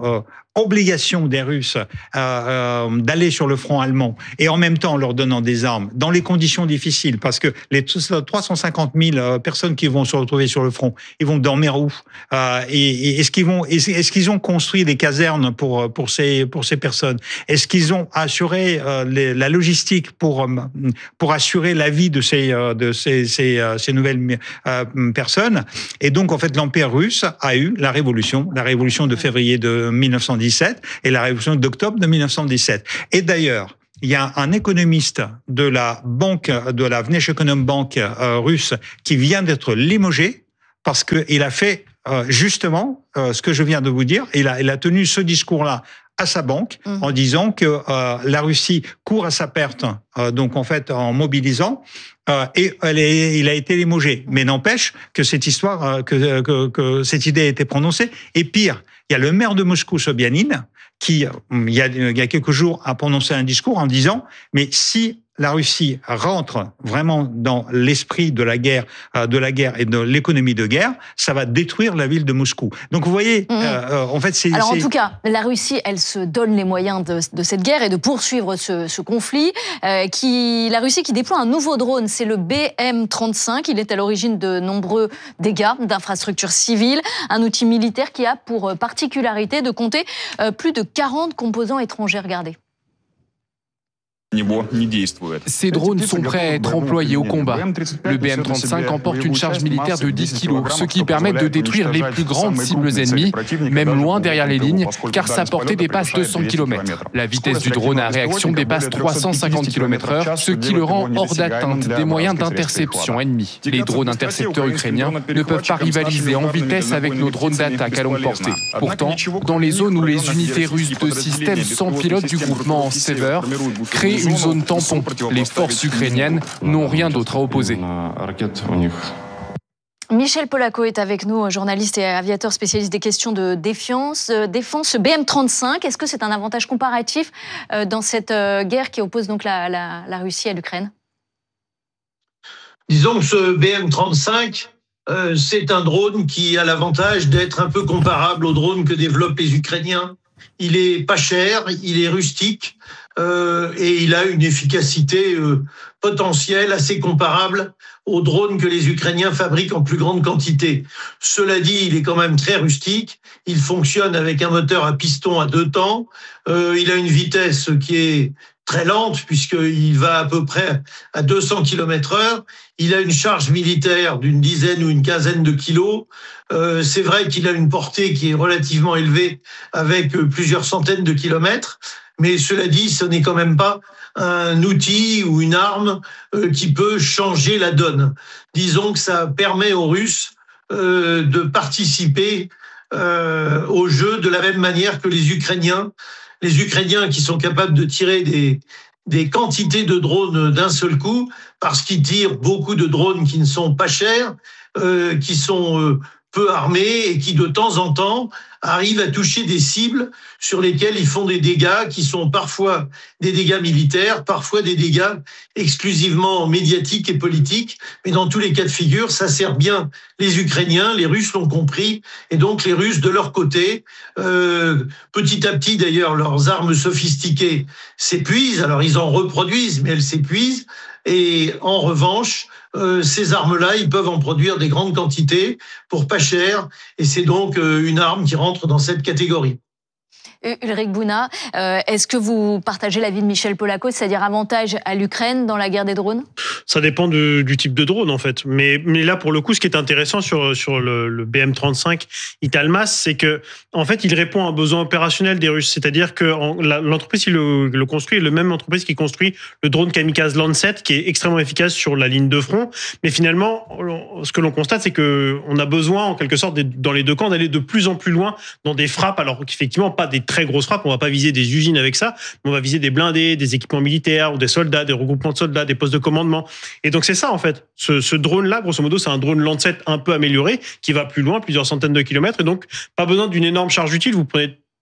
obligation des Russes euh, euh, d'aller sur le front allemand et en même temps leur donnant des armes dans les conditions difficiles, parce que les trois cent cinquante mille personnes qui vont se retrouver sur le front, ils vont dormir où euh, et, et est-ce qu'ils vont est-ce qu'ils ont construit des casernes pour pour ces pour ces personnes? Est-ce qu'ils ont assuré euh, les, la logistique pour pour assurer la vie de ces de ces ces, ces nouvelles euh, personnes? Et donc en fait l'Empire russe a eu la révolution, la révolution de février de mille neuf cent dix-sept et la révolution d'octobre de mille neuf cent dix-sept. Et d'ailleurs, il y a un économiste de la banque, de la Vneshekonombank euh, russe qui vient d'être limogé parce qu'il a fait euh, justement euh, ce que je viens de vous dire. Il a, il a tenu ce discours-là à sa banque mmh. en disant que euh, la Russie court à sa perte, euh, donc en fait en mobilisant, euh, et elle est, il a été limogé. Mais n'empêche que cette histoire, euh, que, que, que cette idée a été prononcée. Et pire, il y a le maire de Moscou, Sobyanin, qui il y a, il y a quelques jours a prononcé un discours en disant mais si la Russie rentre vraiment dans l'esprit de la guerre, de la guerre et de l'économie de guerre, ça va détruire la ville de Moscou. Donc vous voyez, mmh. euh, en fait, c'est. Alors c'est... en tout cas, la Russie, elle se donne les moyens de, de cette guerre et de poursuivre ce, ce conflit. Euh, qui, la Russie qui déploie un nouveau drone, c'est le B M trente-cinq. Il est à l'origine de nombreux dégâts d'infrastructures civiles. Un outil militaire qui a pour particularité de compter euh, plus de quarante composants étrangers. Regardez. Ces drones sont prêts à être employés au combat. Le B M trente-cinq emporte une charge militaire de dix kilos, ce qui permet de détruire les plus grandes cibles ennemies, même loin derrière les lignes, car sa portée dépasse deux cents kilomètres. La vitesse du drone à réaction dépasse trois cent cinquante kilomètres heure, ce qui le rend hors d'atteinte des moyens d'interception ennemis. Les drones intercepteurs ukrainiens ne peuvent pas rivaliser en vitesse avec nos drones d'attaque à longue portée. Pourtant, dans les zones où les unités russes de systèmes sans pilote du groupement Sever créent une zone tampon, les forces ukrainiennes n'ont rien d'autre à opposer. Michel Polaco est avec nous, journaliste et aviateur spécialiste des questions de défense. Défense, B M trente-cinq, est-ce que c'est un avantage comparatif dans cette guerre qui oppose donc la, la, la Russie à l'Ukraine? Disons que ce B M trente-cinq, euh, c'est un drone qui a l'avantage d'être un peu comparable au drone que développent les Ukrainiens. Il est pas cher, il est rustique euh, et il a une efficacité euh, potentielle assez comparable aux drones que les Ukrainiens fabriquent en plus grande quantité. Cela dit, il est quand même très rustique. Il fonctionne avec un moteur à piston à deux temps. Euh, il a une vitesse qui est très lente puisqu'il va à peu près à deux cents kilomètres heure. Il a une charge militaire d'une dizaine ou une quinzaine de kilos. Euh, c'est vrai qu'il a une portée qui est relativement élevée avec plusieurs centaines de kilomètres. Mais cela dit, ce n'est quand même pas un outil ou une arme euh, qui peut changer la donne. Disons que ça permet aux Russes euh, de participer euh, au jeu de la même manière que les Ukrainiens. Les Ukrainiens qui sont capables de tirer des, des quantités de drones d'un seul coup, parce qu'ils tirent beaucoup de drones qui ne sont pas chers, euh, qui sont euh, peu armés et qui de temps en temps arrivent à toucher des cibles sur lesquelles ils font des dégâts qui sont parfois des dégâts militaires, parfois des dégâts exclusivement médiatiques et politiques. Mais dans tous les cas de figure, ça sert bien les Ukrainiens, les Russes l'ont compris, et donc les Russes de leur côté, euh, petit à petit d'ailleurs, leurs armes sophistiquées s'épuisent. Alors ils en reproduisent, mais elles s'épuisent. Et en revanche, euh, ces armes-là, ils peuvent en produire des grandes quantités pour pas cher, et c'est donc euh, une arme qui rentre dans cette catégorie. Ulrich Bouna, euh, est-ce que vous partagez l'avis de Michel Polaco, c'est-à-dire avantage à l'Ukraine dans la guerre des drones? Ça dépend de, du type de drone en fait. Mais, mais là, pour le coup, ce qui est intéressant sur, sur le, le B M trente-cinq Italmas, c'est que en fait, il répond à un besoin opérationnel des Russes. C'est-à-dire que en, la, l'entreprise qui le, le construit est la même entreprise qui construit le drone kamikaze Lancet, qui est extrêmement efficace sur la ligne de front. Mais finalement, ce que l'on constate, c'est que on a besoin, en quelque sorte, dans les deux camps, d'aller de plus en plus loin dans des frappes. Alors qu'effectivement, pas des très grosses frappes, on va pas viser des usines avec ça, mais on va viser des blindés, des équipements militaires ou des soldats, des regroupements de soldats, des postes de commandement. Et donc c'est ça en fait. Ce, ce drone-là, grosso modo, c'est un drone Lancet un peu amélioré qui va plus loin, plusieurs centaines de kilomètres, et donc pas besoin d'une énorme charge utile. Vous prenez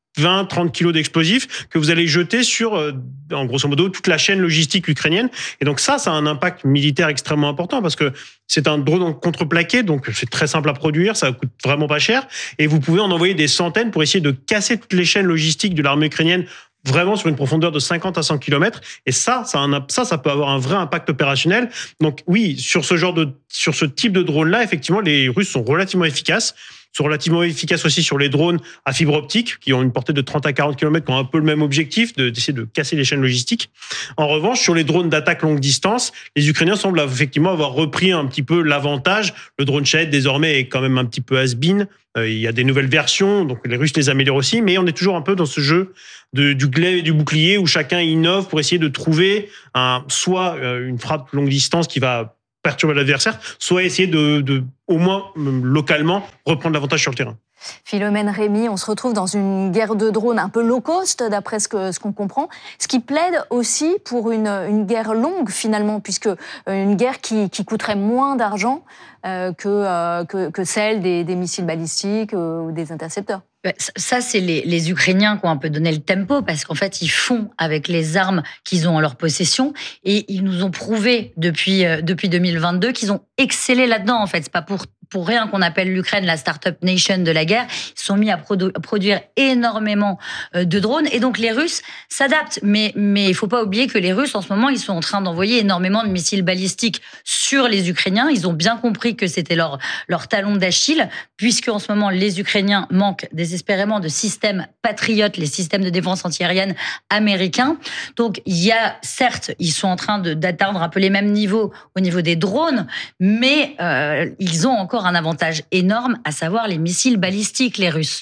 vingt, trente kilos d'explosifs que vous allez jeter sur, en grosso modo, toute la chaîne logistique ukrainienne. Et donc ça, ça a un impact militaire extrêmement important parce que c'est un drone contreplaqué, donc c'est très simple à produire, ça coûte vraiment pas cher. Et vous pouvez en envoyer des centaines pour essayer de casser toutes les chaînes logistiques de l'armée ukrainienne vraiment sur une profondeur de cinquante à cent kilomètres. Et ça, ça, un, ça, ça peut avoir un vrai impact opérationnel. Donc oui, sur ce genre de, sur ce type de drone-là, effectivement, les Russes sont relativement efficaces. sont relativement efficaces aussi sur les drones à fibre optique, qui ont une portée de trente à quarante kilomètres, qui ont un peu le même objectif, de, d'essayer de casser les chaînes logistiques. En revanche, sur les drones d'attaque longue distance, les Ukrainiens semblent effectivement avoir repris un petit peu l'avantage. Le drone Shahed, désormais, est quand même un petit peu has-been. Euh, il y a des nouvelles versions, donc les Russes les améliorent aussi, mais on est toujours un peu dans ce jeu de, du glaive et du bouclier, où chacun innove pour essayer de trouver un, soit une frappe longue distance qui va perturber l'adversaire, soit essayer de, de, au moins localement, reprendre l'avantage sur le terrain. Philomène Rémy, on se retrouve dans une guerre de drones un peu low cost, d'après ce, que, ce qu'on comprend, ce qui plaide aussi pour une, une guerre longue, finalement, puisque une guerre qui, qui coûterait moins d'argent euh, que, euh, que, que celle des, des missiles balistiques euh, ou des intercepteurs. Ça, c'est les, les Ukrainiens qui ont un peu donné le tempo, parce qu'en fait, ils font avec les armes qu'ils ont en leur possession, et ils nous ont prouvé depuis, depuis deux mille vingt-deux qu'ils ont excellé là-dedans, en fait. C'est pas pour, pour rien qu'on appelle l'Ukraine la start-up nation de la guerre. Ils sont mis à produ- produire énormément de drones, et donc les Russes s'adaptent. Mais, mais il faut pas oublier que les Russes, en ce moment, ils sont en train d'envoyer énormément de missiles balistiques sur les Ukrainiens. Ils ont bien compris que c'était leur, leur talon d'Achille, puisque en ce moment, les Ukrainiens manquent des désespérément de systèmes patriotes, les systèmes de défense antiaérienne américains. Donc, il y a, certes, ils sont en train de, d'atteindre un peu les mêmes niveaux au niveau des drones, mais euh, ils ont encore un avantage énorme, à savoir les missiles balistiques, les Russes.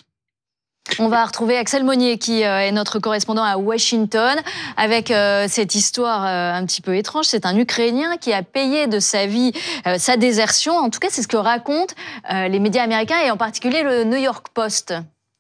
On va retrouver Axel Monnier, qui est notre correspondant à Washington, avec euh, cette histoire euh, un petit peu étrange. C'est un Ukrainien qui a payé de sa vie euh, sa désertion. En tout cas, c'est ce que racontent euh, les médias américains, et en particulier le New York Post.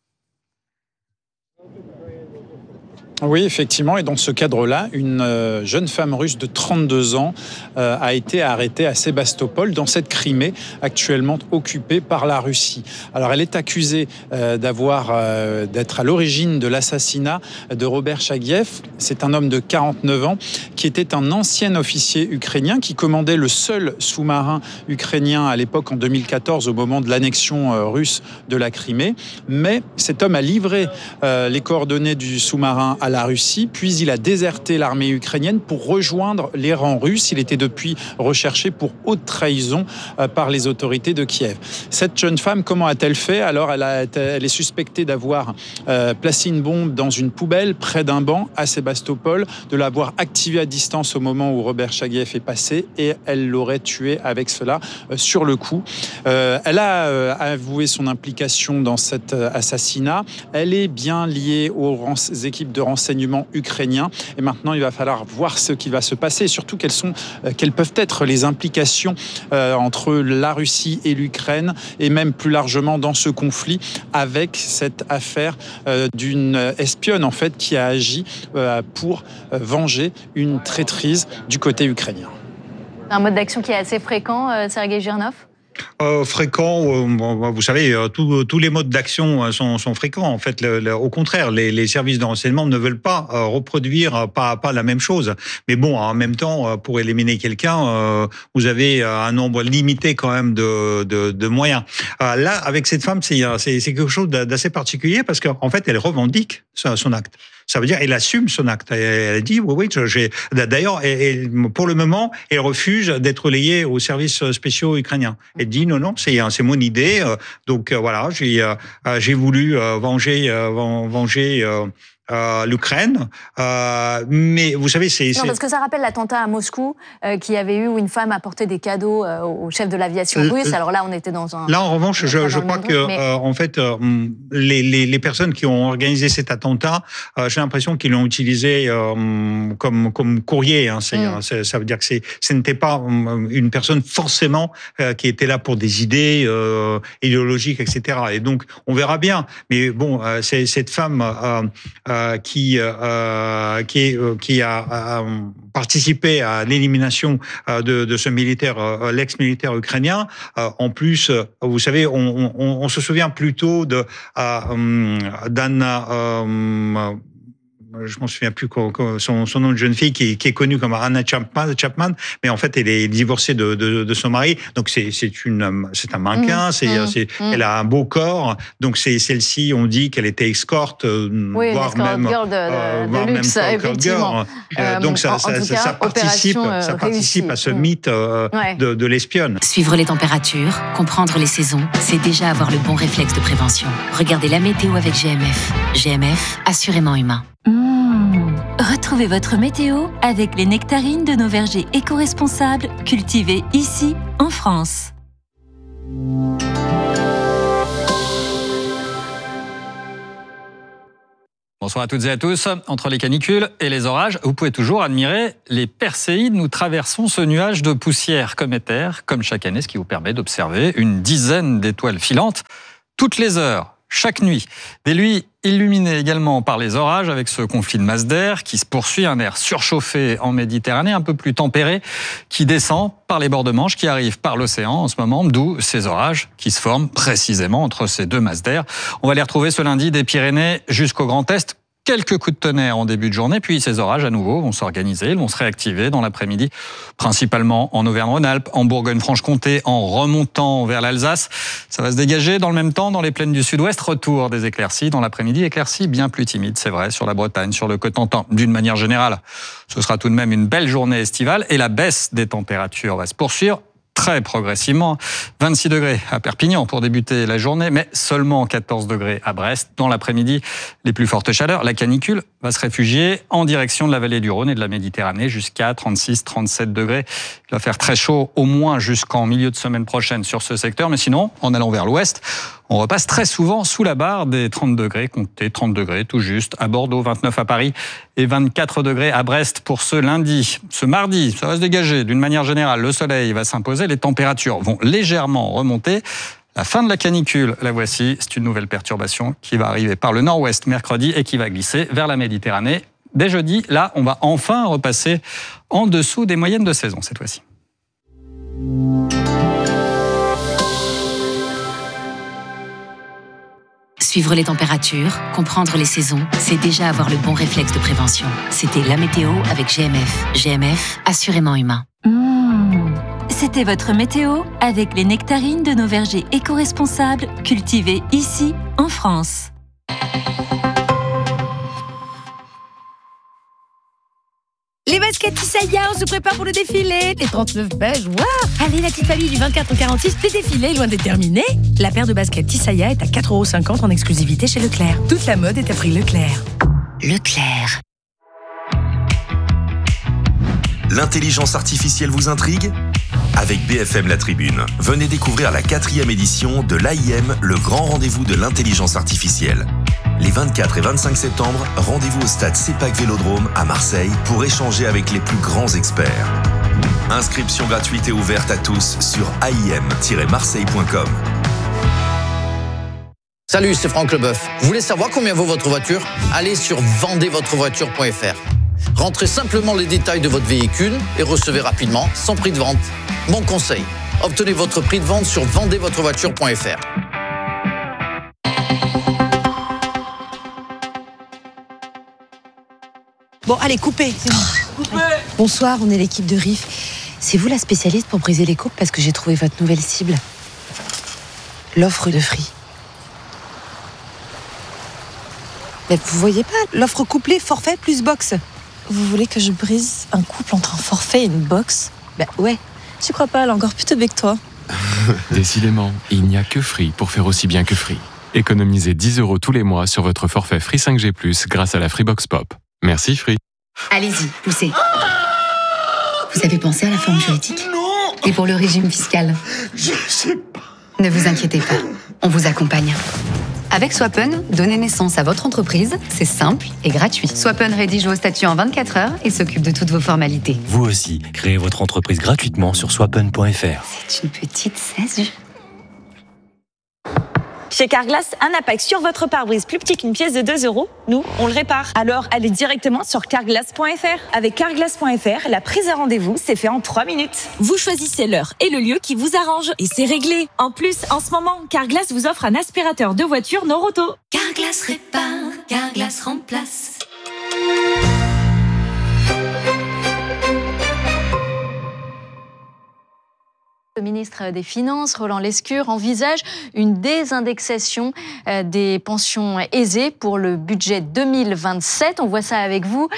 Oui, effectivement. Et dans ce cadre-là, une euh, jeune femme russe de trente-deux ans euh, a été arrêtée à Sébastopol, dans cette Crimée actuellement occupée par la Russie. Alors, elle est accusée euh, d'avoir, euh, d'être à l'origine de l'assassinat de Robert Chagiev. C'est un homme de quarante-neuf ans qui était un ancien officier ukrainien qui commandait le seul sous-marin ukrainien à l'époque, en deux mille quatorze, au moment de l'annexion euh, russe de la Crimée. Mais cet homme a livré euh, les coordonnées du sous-marin à la Russie, puis il a déserté l'armée ukrainienne pour rejoindre les rangs russes. Il était depuis recherché pour haute trahison euh, par les autorités de Kiev. Cette jeune femme, comment a-t-elle fait ? Alors, elle, a, elle est suspectée d'avoir euh, placé une bombe dans une poubelle près d'un banc à Sébastopol, de l'avoir activée à distance au moment où Robert Chagiev est passé, et elle l'aurait tué avec cela euh, sur le coup. Euh, elle a euh, avoué son implication dans cet euh, assassinat. Elle est bien liée aux équipes de renseignement ukrainien, et maintenant il va falloir voir ce qui va se passer, et surtout quelles sont, euh, quelles peuvent être les implications euh, entre la Russie et l'Ukraine, et même plus largement dans ce conflit, avec cette affaire euh, d'une espionne en fait qui a agi euh, pour euh, venger une traîtrise du côté ukrainien. Un mode d'action qui est assez fréquent, euh, Sergei Girnov ? Euh, fréquent, euh, vous savez, euh, tous, tous les modes d'action sont, sont fréquents. En fait, le, le, au contraire, les, les services de renseignement ne veulent pas euh, reproduire euh, pas, pas la même chose. Mais bon, en même temps, euh, pour éliminer quelqu'un, euh, vous avez un nombre limité quand même de, de, de moyens. Euh, là, avec cette femme, c'est, c'est, c'est quelque chose d'assez particulier, parce qu'en fait, elle revendique son acte. Ça veut dire qu'elle assume son acte. Elle dit, oui, oui, j'ai... D'ailleurs, elle, elle, pour le moment, elle refuse d'être relayée aux services spéciaux ukrainiens. Elle dit, non, non, c'est, c'est mon idée. Donc, voilà, j'ai, j'ai voulu venger, venger Euh, l'Ukraine, euh, mais vous savez, c'est, c'est... Non, parce que ça rappelle l'attentat à Moscou, euh, qui avait eu où une femme apportait des cadeaux euh, au chef de l'aviation euh, russe. Alors là, on était dans un... Là, en revanche, je, je crois que, mais... euh, en fait, euh, les, les, les personnes qui ont organisé cet attentat, euh, j'ai l'impression qu'ils l'ont utilisé euh, comme, comme courrier. Hein. C'est, mm. c'est, ça veut dire que c'est, ce n'était pas une personne forcément euh, qui était là pour des idées euh, idéologiques, et cetera. Et donc, on verra bien. Mais bon, euh, c'est, cette femme... Euh, euh, euh, qui euh, qui, est, euh, qui a, a participé à l'élimination euh, de, de ce militaire, euh, l'ex-militaire ukrainien. Euh, en plus, euh, vous savez, on, on, on se souvient plutôt de euh, d'Anna. Euh, je m'en souviens plus son, son nom de jeune fille qui, qui est connue comme Anna Chapman, Chapman, mais en fait elle est divorcée de, de, de son mari, donc c'est c'est une c'est un mannequin, mmh, c'est, mmh, c'est mmh. Elle a un beau corps, donc c'est celle-ci on dit qu'elle était escorte, oui, voire même girl de, euh, de voire luxe, même effectivement. Euh, donc ça, en, ça, en ça, cas, ça participe ça participe à ce mythe euh, ouais. de, de l'espionne. Suivre les températures, comprendre les saisons, c'est déjà avoir le bon réflexe de prévention. Regardez la météo avec G M F. G M F, assurément humain. Mmh. Retrouvez votre météo avec les nectarines de nos vergers éco-responsables cultivés ici, en France. Bonsoir à toutes et à tous. Entre les canicules et les orages, vous pouvez toujours admirer les Perséides. Nous traversons ce nuage de poussière cométaire, comme chaque année, ce qui vous permet d'observer une dizaine d'étoiles filantes toutes les heures. Chaque nuit, des nuits illuminées également par les orages avec ce conflit de masse d'air qui se poursuit, un air surchauffé en Méditerranée, un peu plus tempéré, qui descend par les bords de Manche, qui arrive par l'océan en ce moment, d'où ces orages qui se forment précisément entre ces deux masses d'air. On va les retrouver ce lundi des Pyrénées jusqu'au Grand Est. Quelques coups de tonnerre en début de journée, puis ces orages à nouveau vont s'organiser, ils vont se réactiver dans l'après-midi, principalement en Auvergne-Rhône-Alpes, en Bourgogne-Franche-Comté, en remontant vers l'Alsace. Ça va se dégager dans le même temps dans les plaines du sud-ouest, retour des éclaircies dans l'après-midi, éclaircies bien plus timides, c'est vrai, sur la Bretagne, sur le Cotentin. D'une manière générale, ce sera tout de même une belle journée estivale et la baisse des températures va se poursuivre très progressivement. vingt-six degrés à Perpignan pour débuter la journée, mais seulement quatorze degrés à Brest. Dans l'après-midi, les plus fortes chaleurs. La canicule va se réfugier en direction de la vallée du Rhône et de la Méditerranée jusqu'à trente-six trente-sept degrés. Il va faire très chaud au moins jusqu'en milieu de semaine prochaine sur ce secteur. Mais sinon, en allant vers l'ouest, on repasse très souvent sous la barre des trente degrés, comptez trente degrés tout juste à Bordeaux, vingt-neuf à Paris et vingt-quatre degrés à Brest pour ce lundi. Ce mardi, ça va se dégager d'une manière générale. Le soleil va s'imposer, les températures vont légèrement remonter. La fin de la canicule, la voici, c'est une nouvelle perturbation qui va arriver par le nord-ouest mercredi et qui va glisser vers la Méditerranée. Dès jeudi, là, on va enfin repasser en dessous des moyennes de saison cette fois-ci. Suivre les températures, comprendre les saisons, c'est déjà avoir le bon réflexe de prévention. C'était la météo avec G M F. G M F, assurément humain. Mmh. C'était votre météo avec les nectarines de nos vergers éco-responsables cultivés ici, en France. Les baskets Tissaïa, on se prépare pour le défilé. Les trente-neuf beiges, waouh! Allez, la petite famille du vingt-quatre au quarante-six, le défilé est loin d'être terminé. La paire de baskets Tissaïa est à quatre euros cinquante en exclusivité chez Leclerc. Toute la mode est à prix Leclerc. Leclerc. L'intelligence artificielle vous intrigue ? Avec B F M La Tribune, venez découvrir la quatrième édition de l'A I M, le grand rendez-vous de l'intelligence artificielle. Les vingt-quatre et vingt-cinq septembre, rendez-vous au stade CEPAC Vélodrome à Marseille pour échanger avec les plus grands experts. Inscription gratuite et ouverte à tous sur a i m tiret marseille point com. Salut, c'est Franck Leboeuf. Vous voulez savoir combien vaut votre voiture ? Allez sur vendez votre voiture point f r. Rentrez simplement les détails de votre véhicule et recevez rapidement son prix de vente. Mon conseil, obtenez votre prix de vente sur vendez votre voiture point f r. Bon, allez, coupez. Coupez. Bonsoir, on est l'équipe de R I F. C'est vous la spécialiste pour briser les couples parce que j'ai trouvé votre nouvelle cible. L'offre de Free. Mais vous voyez pas, l'offre couplée, forfait plus box. Vous voulez que je brise un couple entre un forfait et une box ? Bah ouais. Tu crois pas, elle est encore plus teubée que toi. Décidément, il n'y a que Free pour faire aussi bien que Free. Économisez dix euros tous les mois sur votre forfait Free cinq G plus, grâce à la Freebox Pop. Merci Free. Allez-y, poussez. Vous avez pensé à la forme juridique ? Non. Et pour le régime fiscal ? Je sais pas. Ne vous inquiétez pas, on vous accompagne. Avec Swappen, donner naissance à votre entreprise, c'est simple et gratuit. Swappen rédige vos statuts en vingt-quatre heures et s'occupe de toutes vos formalités. Vous aussi, créez votre entreprise gratuitement sur swappen point f r. C'est une petite saisie. Chez Carglass, un impact sur votre pare-brise plus petit qu'une pièce de deux euros, nous, on le répare. Alors, allez directement sur carglass point f r. Avec carglass point f r, la prise à rendez-vous, c'est fait en trois minutes. Vous choisissez l'heure et le lieu qui vous arrange. Et c'est réglé. En plus, en ce moment, Carglass vous offre un aspirateur de voiture Noroto. Carglass répare, Carglass remplace. Le ministre des Finances, Roland Lescure, envisage une désindexation des pensions aisées pour le budget deux mille vingt-sept. On voit ça avec vous,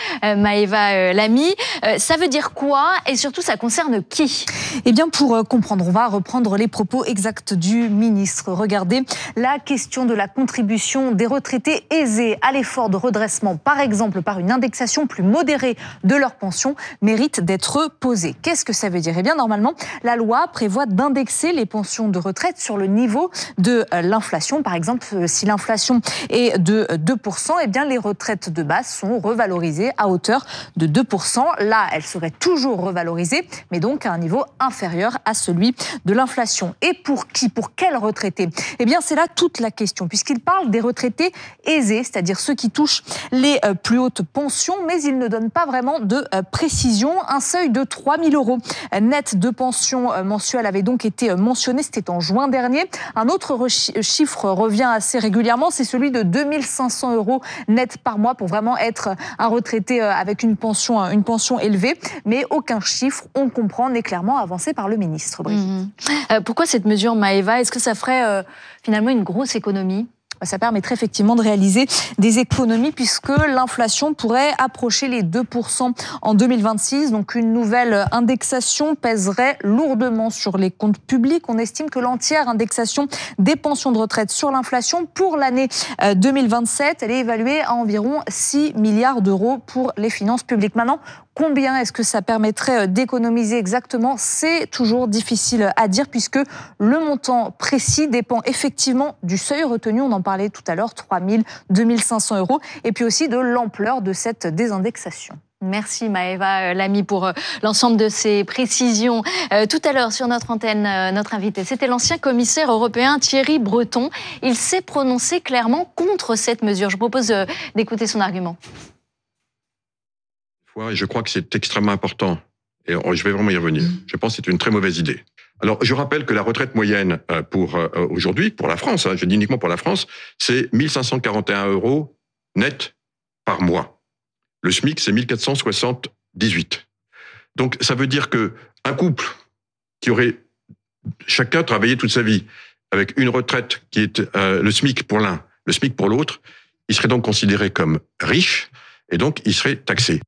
Maëva Lamy. Ça veut dire quoi et surtout, ça concerne qui ? Eh bien, pour comprendre, on va reprendre les propos exacts du ministre. Regardez, la question de la contribution des retraités aisés à l'effort de redressement, par exemple par une indexation plus modérée de leurs pensions, mérite d'être posée. Qu'est-ce que ça veut dire ? Eh bien, normalement, la loi prévoit d'indexer les pensions de retraite sur le niveau de l'inflation. Par exemple, si l'inflation est de deux pour cent, eh bien les retraites de base sont revalorisées à hauteur de deux pour cent. Là, elles seraient toujours revalorisées, mais donc à un niveau inférieur à celui de l'inflation. Et pour qui ? Pour quels retraités ? Eh bien, c'est là toute la question, puisqu'il parle des retraités aisés, c'est-à-dire ceux qui touchent les plus hautes pensions, mais il ne donne pas vraiment de précision. Un seuil de trois mille euros net de pension mensuelle avait donc été mentionné, c'était en juin dernier. Un autre re- chiffre revient assez régulièrement, c'est celui de deux mille cinq cents euros net par mois pour vraiment être un retraité avec une pension, une pension élevée. Mais aucun chiffre, on comprend, n'est clairement avancé par le ministre. Mmh. Euh, pourquoi cette mesure, Maëva ? Est-ce que ça ferait euh, finalement une grosse économie ? Ça permettrait effectivement de réaliser des économies puisque l'inflation pourrait approcher les deux pour cent en deux mille vingt-six. Donc une nouvelle indexation pèserait lourdement sur les comptes publics. On estime que l'entière indexation des pensions de retraite sur l'inflation pour l'année deux mille vingt-sept, elle est évaluée à environ six milliards d'euros pour les finances publiques. Maintenant, combien est-ce que ça permettrait d'économiser exactement ? C'est toujours difficile à dire puisque le montant précis dépend effectivement du seuil retenu. On en parlait tout à l'heure, trois mille, deux mille cinq cents euros, et puis aussi de l'ampleur de cette désindexation. Merci Maëva Lamy pour l'ensemble de ces précisions. Euh, tout à l'heure sur notre antenne, euh, notre invité, c'était l'ancien commissaire européen Thierry Breton. Il s'est prononcé clairement contre cette mesure. Je vous propose euh, d'écouter son argument. Et je crois que c'est extrêmement important. Et je vais vraiment y revenir. Je pense que c'est une très mauvaise idée. Alors, je rappelle que la retraite moyenne pour aujourd'hui, pour la France, hein, je dis uniquement pour la France, c'est mille cinq cent quarante et un euros net par mois. Le SMIC, c'est mille quatre cent soixante-dix-huit. Donc, ça veut dire que un couple qui aurait chacun travaillé toute sa vie avec une retraite qui est euh, le SMIC pour l'un, le SMIC pour l'autre, il serait donc considéré comme riche et donc il serait taxé.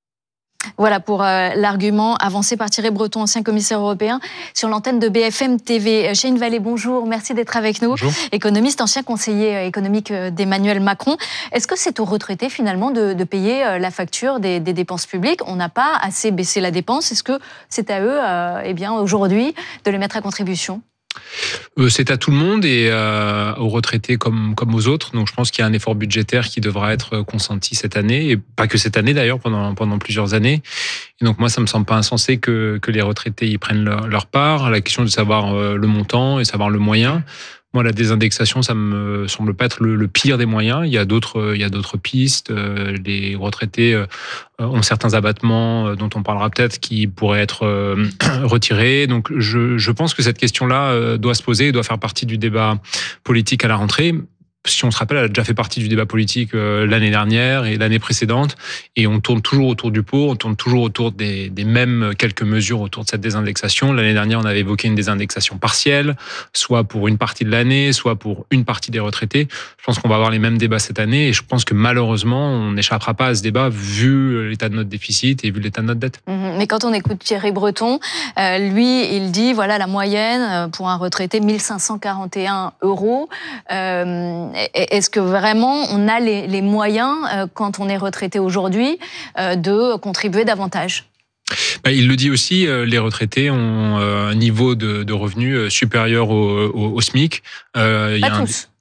Voilà pour euh, l'argument avancé par Thierry Breton, ancien commissaire européen, sur l'antenne de B F M T V. Cheyne Vallée, bonjour, merci d'être avec nous. Bonjour. Économiste, ancien conseiller économique d'Emmanuel Macron. Est-ce que c'est aux retraités finalement de, de payer la facture des, des dépenses publiques ? On n'a pas assez baissé la dépense. Est-ce que c'est à eux, euh, eh bien, aujourd'hui, de les mettre à contribution ? Euh, c'est à tout le monde et euh, aux retraités comme, comme aux autres. Donc je pense qu'il y a un effort budgétaire qui devra être consenti cette année, et pas que cette année d'ailleurs, pendant, pendant plusieurs années. Et donc moi, ça me semble pas insensé que, que les retraités y prennent leur, leur part. La question de savoir euh, le montant et savoir le moyen. Moi, la désindexation, ça me semble pas être le, le pire des moyens. Il y a d'autres, il y a d'autres pistes. Euh, les retraités euh, ont certains abattements euh, dont on parlera peut-être qui pourraient être euh, retirés. Donc, je, je pense que cette question-là euh, doit se poser et doit faire partie du débat politique à la rentrée. Si on se rappelle, elle a déjà fait partie du débat politique euh, l'année dernière et l'année précédente, et on tourne toujours autour du pot, on tourne toujours autour des, des mêmes quelques mesures autour de cette désindexation. L'année dernière, on avait évoqué une désindexation partielle, soit pour une partie de l'année, soit pour une partie des retraités. Je pense qu'on va avoir les mêmes débats cette année, et je pense que malheureusement, on n'échappera pas à ce débat vu l'état de notre déficit et vu l'état de notre dette. Mmh, mais quand on écoute Thierry Breton, euh, lui, il dit, voilà, la moyenne pour un retraité, mille cinq cent quarante et un euros. Euh, Est-ce que vraiment on a les, les moyens, euh, quand on est retraité aujourd'hui, euh, de contribuer davantage ? Bah, il le dit aussi, euh, les retraités ont euh, un niveau de, de revenus supérieur au, au, au SMIC. Euh, Pas y a tous.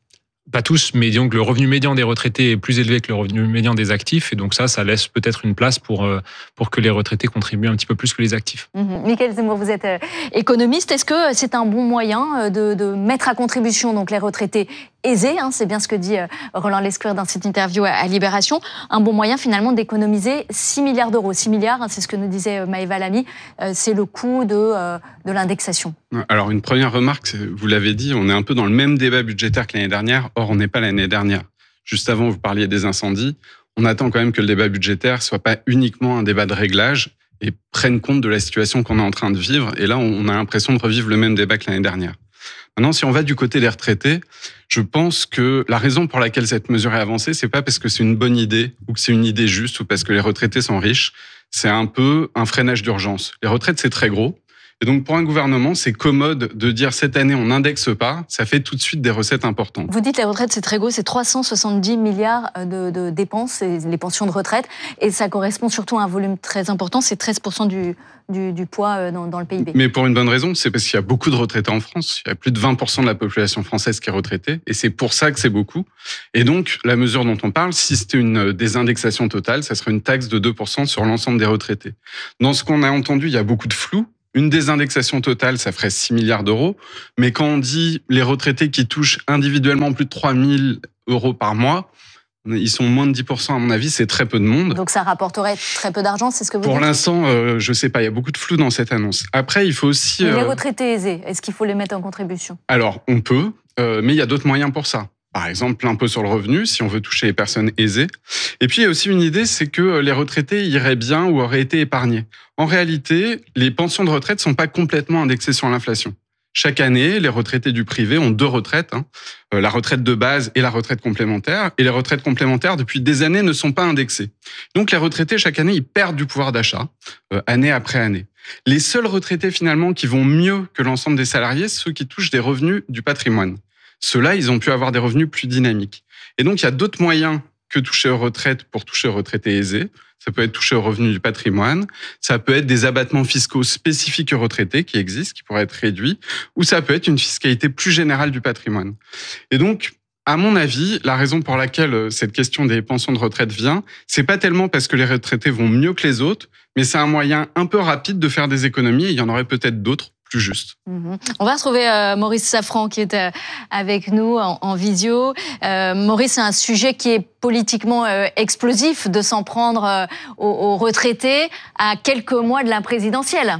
pas tous, mais disons que le revenu médian des retraités est plus élevé que le revenu médian des actifs. Et donc ça, ça laisse peut-être une place pour, pour que les retraités contribuent un petit peu plus que les actifs. Mmh. Michaël Zemmour, vous êtes économiste. Est-ce que c'est un bon moyen de, de mettre à contribution donc, les retraités aisés, hein, c'est bien ce que dit Roland Lescure dans cette interview à Libération, un bon moyen finalement d'économiser six milliards d'euros. six milliards, hein, c'est ce que nous disait Maëva Lamy, euh, c'est le coût de, euh, de l'indexation. Alors une première remarque, vous l'avez dit, on est un peu dans le même débat budgétaire que l'année dernière, or on n'est pas l'année dernière. Juste avant, vous parliez des incendies, on attend quand même que le débat budgétaire soit pas uniquement un débat de réglage et prenne compte de la situation qu'on est en train de vivre, et là on a l'impression de revivre le même débat que l'année dernière. Maintenant, si on va du côté des retraités, je pense que la raison pour laquelle cette mesure est avancée, c'est pas parce que c'est une bonne idée ou que c'est une idée juste ou parce que les retraités sont riches. C'est un peu un freinage d'urgence. Les retraites, c'est très gros. Et donc, pour un gouvernement, c'est commode de dire cette année, on n'indexe pas. Ça fait tout de suite des recettes importantes. Vous dites les retraites, c'est très gros. C'est trois cent soixante-dix milliards de, de dépenses, les pensions de retraite. Et ça correspond surtout à un volume très important. C'est treize pour cent du, du, du poids dans, dans le P I B. Mais pour une bonne raison, c'est parce qu'il y a beaucoup de retraités en France. Il y a plus de vingt pour cent de la population française qui est retraitée. Et c'est pour ça que c'est beaucoup. Et donc, la mesure dont on parle, si c'était une désindexation totale, ça serait une taxe de deux pour cent sur l'ensemble des retraités. Dans ce qu'on a entendu, il y a beaucoup de flou. Une désindexation totale, ça ferait six milliards d'euros. Mais quand on dit les retraités qui touchent individuellement plus de trois mille euros par mois, ils sont moins de dix pour cent à mon avis, c'est très peu de monde. Donc ça rapporterait très peu d'argent, c'est ce que vous Pour dites ? Pour l'instant, euh, je sais pas, il y a beaucoup de flou dans cette annonce. Après, il faut aussi... Mais les euh... retraités aisés, est-ce qu'il faut les mettre en contribution ? Alors, on peut, euh, mais il y a d'autres moyens pour ça. Par exemple, l'impôt sur le revenu, si on veut toucher les personnes aisées. Et puis, il y a aussi une idée, c'est que les retraités iraient bien ou auraient été épargnés. En réalité, les pensions de retraite ne sont pas complètement indexées sur l'inflation. Chaque année, les retraités du privé ont deux retraites, hein, la retraite de base et la retraite complémentaire. Et les retraites complémentaires, depuis des années, ne sont pas indexées. Donc, les retraités, chaque année, ils perdent du pouvoir d'achat, euh, année après année. Les seuls retraités, finalement, qui vont mieux que l'ensemble des salariés, c'est ceux qui touchent des revenus du patrimoine. Ceux-là, ils ont pu avoir des revenus plus dynamiques. Et donc, il y a d'autres moyens que toucher aux retraites pour toucher aux retraités aisés. Ça peut être toucher aux revenus du patrimoine. Ça peut être des abattements fiscaux spécifiques aux retraités qui existent, qui pourraient être réduits. Ou ça peut être une fiscalité plus générale du patrimoine. Et donc, à mon avis, la raison pour laquelle cette question des pensions de retraite vient, c'est pas tellement parce que les retraités vont mieux que les autres, mais c'est un moyen un peu rapide de faire des économies. Et il y en aurait peut-être d'autres plus juste. Mmh. On va retrouver euh, Maurice Safran qui est euh, avec nous en, en visio. Euh, Maurice, c'est un sujet qui est politiquement euh, explosif de s'en prendre euh, aux, aux retraités à quelques mois de la présidentielle.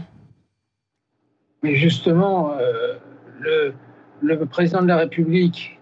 Mais justement, euh, le, le président de la République,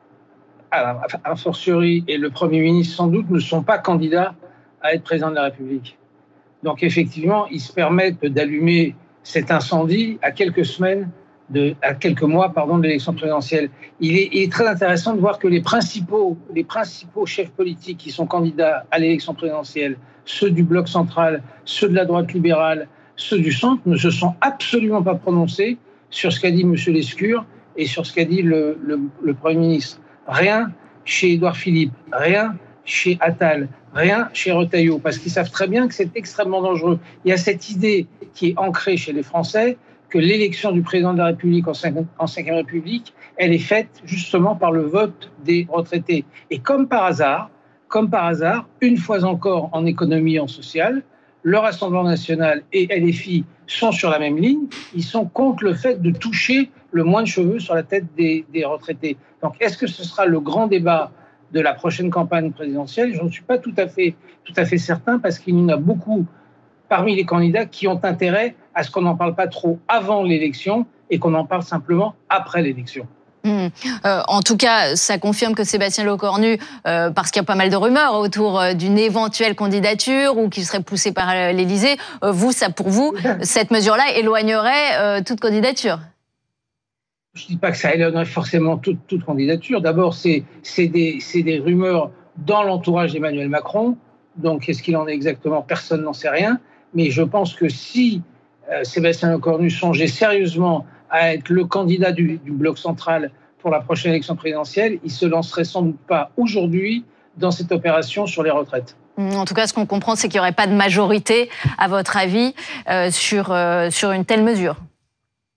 a, a fortiori, et le Premier ministre sans doute ne sont pas candidats à être président de la République. Donc effectivement, ils se permettent d'allumer cet incendie à quelques semaines, de, à quelques mois pardon, de l'élection présidentielle. Il est, il est très intéressant de voir que les principaux, les principaux chefs politiques qui sont candidats à l'élection présidentielle, ceux du bloc central, ceux de la droite libérale, ceux du centre, ne se sont absolument pas prononcés sur ce qu'a dit M. Lescure et sur ce qu'a dit le, le, le Premier ministre. Rien chez Édouard Philippe, rien chez Attal, rien chez Retailleau, parce qu'ils savent très bien que c'est extrêmement dangereux. Il y a cette idée qui est ancrée chez les Français que l'élection du président de la République en cinquième République, elle est faite justement par le vote des retraités. Et comme par hasard, comme par hasard, une fois encore en économie et en social, le Rassemblement national et L F I sont sur la même ligne. Ils sont contre le fait de toucher le moins de cheveux sur la tête des, des retraités. Donc, est-ce que ce sera le grand débat de la prochaine campagne présidentielle? Je ne suis pas tout à fait, tout à fait certain, parce qu'il y en a beaucoup parmi les candidats qui ont intérêt à ce qu'on n'en parle pas trop avant l'élection et qu'on en parle simplement après l'élection. Mmh. Euh, en tout cas, ça confirme que Sébastien Lecornu, euh, parce qu'il y a pas mal de rumeurs autour euh, d'une éventuelle candidature ou qu'il serait poussé par euh, l'Élysée, euh, vous, ça pour vous, cette mesure-là éloignerait euh, toute candidature? Je ne dis pas que ça éloignerait forcément toute, toute candidature. D'abord, c'est, c'est, des, c'est des rumeurs dans l'entourage d'Emmanuel Macron. Donc, qu'est-ce qu'il en est exactement? Personne n'en sait rien. Mais je pense que si euh, Sébastien Lecornu songeait sérieusement à être le candidat du, du bloc central pour la prochaine élection présidentielle, il se lancerait sans doute pas aujourd'hui dans cette opération sur les retraites. En tout cas, ce qu'on comprend, c'est qu'il n'y aurait pas de majorité, à votre avis, euh, sur, euh, sur une telle mesure.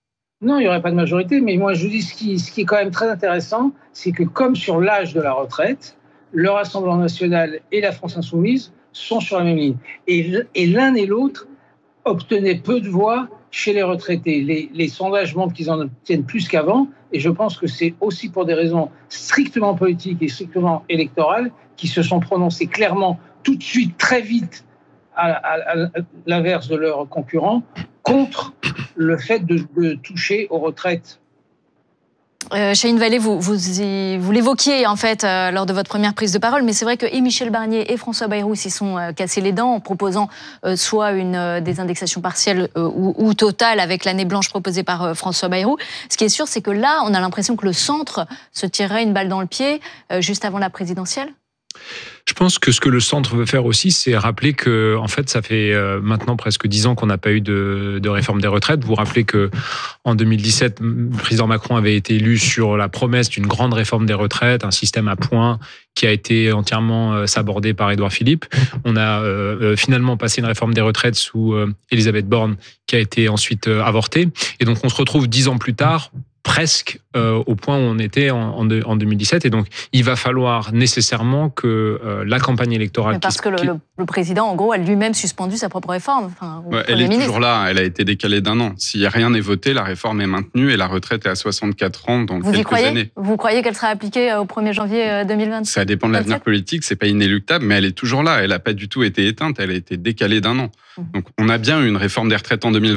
Non, il n'y aurait pas de majorité, mais moi je dis ce qui, ce qui est quand même très intéressant, c'est que comme sur l'âge de la retraite, le Rassemblement national et la France insoumise sont sur la même ligne. Et, et l'un et l'autre obtenaient peu de voix chez les retraités. Les, les sondages montrent qu'ils en obtiennent plus qu'avant, et je pense que c'est aussi pour des raisons strictement politiques et strictement électorales qu'ils se sont prononcés clairement tout de suite, très vite, à, à, à l'inverse de leurs concurrents, contre le fait de, de toucher aux retraites. Euh, Chahine Vallée, vous, vous, vous l'évoquiez en fait euh, lors de votre première prise de parole, mais c'est vrai que et Michel Barnier et François Bayrou s'y sont euh, cassés les dents en proposant euh, soit une euh, désindexation partielle euh, ou, ou totale avec l'année blanche proposée par euh, François Bayrou. Ce qui est sûr, c'est que là, on a l'impression que le centre se tirerait une balle dans le pied euh, juste avant la présidentielle. Je pense que ce que le centre veut faire aussi, c'est rappeler que, en fait, ça fait maintenant presque dix ans qu'on n'a pas eu de, de réforme des retraites. Vous vous rappelez que en deux mille dix-sept, le président Macron avait été élu sur la promesse d'une grande réforme des retraites, un système à points qui a été entièrement sabordé par Édouard Philippe. On a euh, finalement passé une réforme des retraites sous euh, Elisabeth Borne, qui a été ensuite euh, avortée. Et donc, on se retrouve dix ans plus tard, presque euh, au point où on était en, en, de, en deux mille dix-sept. Et donc, il va falloir nécessairement que euh, la campagne électorale... Mais parce qui, que le, qui... le, le président, en gros, a lui-même suspendu sa propre réforme. Enfin, ouais, elle est ministre. toujours là, elle a été décalée d'un an. Si rien n'est voté, la réforme est maintenue et la retraite est à soixante-quatre ans dans Vous quelques y croyez années. Vous croyez qu'elle sera appliquée au premier janvier deux mille vingt? Ça dépend de l'avenir politique, c'est pas inéluctable, mais elle est toujours là. Elle n'a pas du tout été éteinte, elle a été décalée d'un an. Donc on a bien une réforme des retraites en deux mille vingt.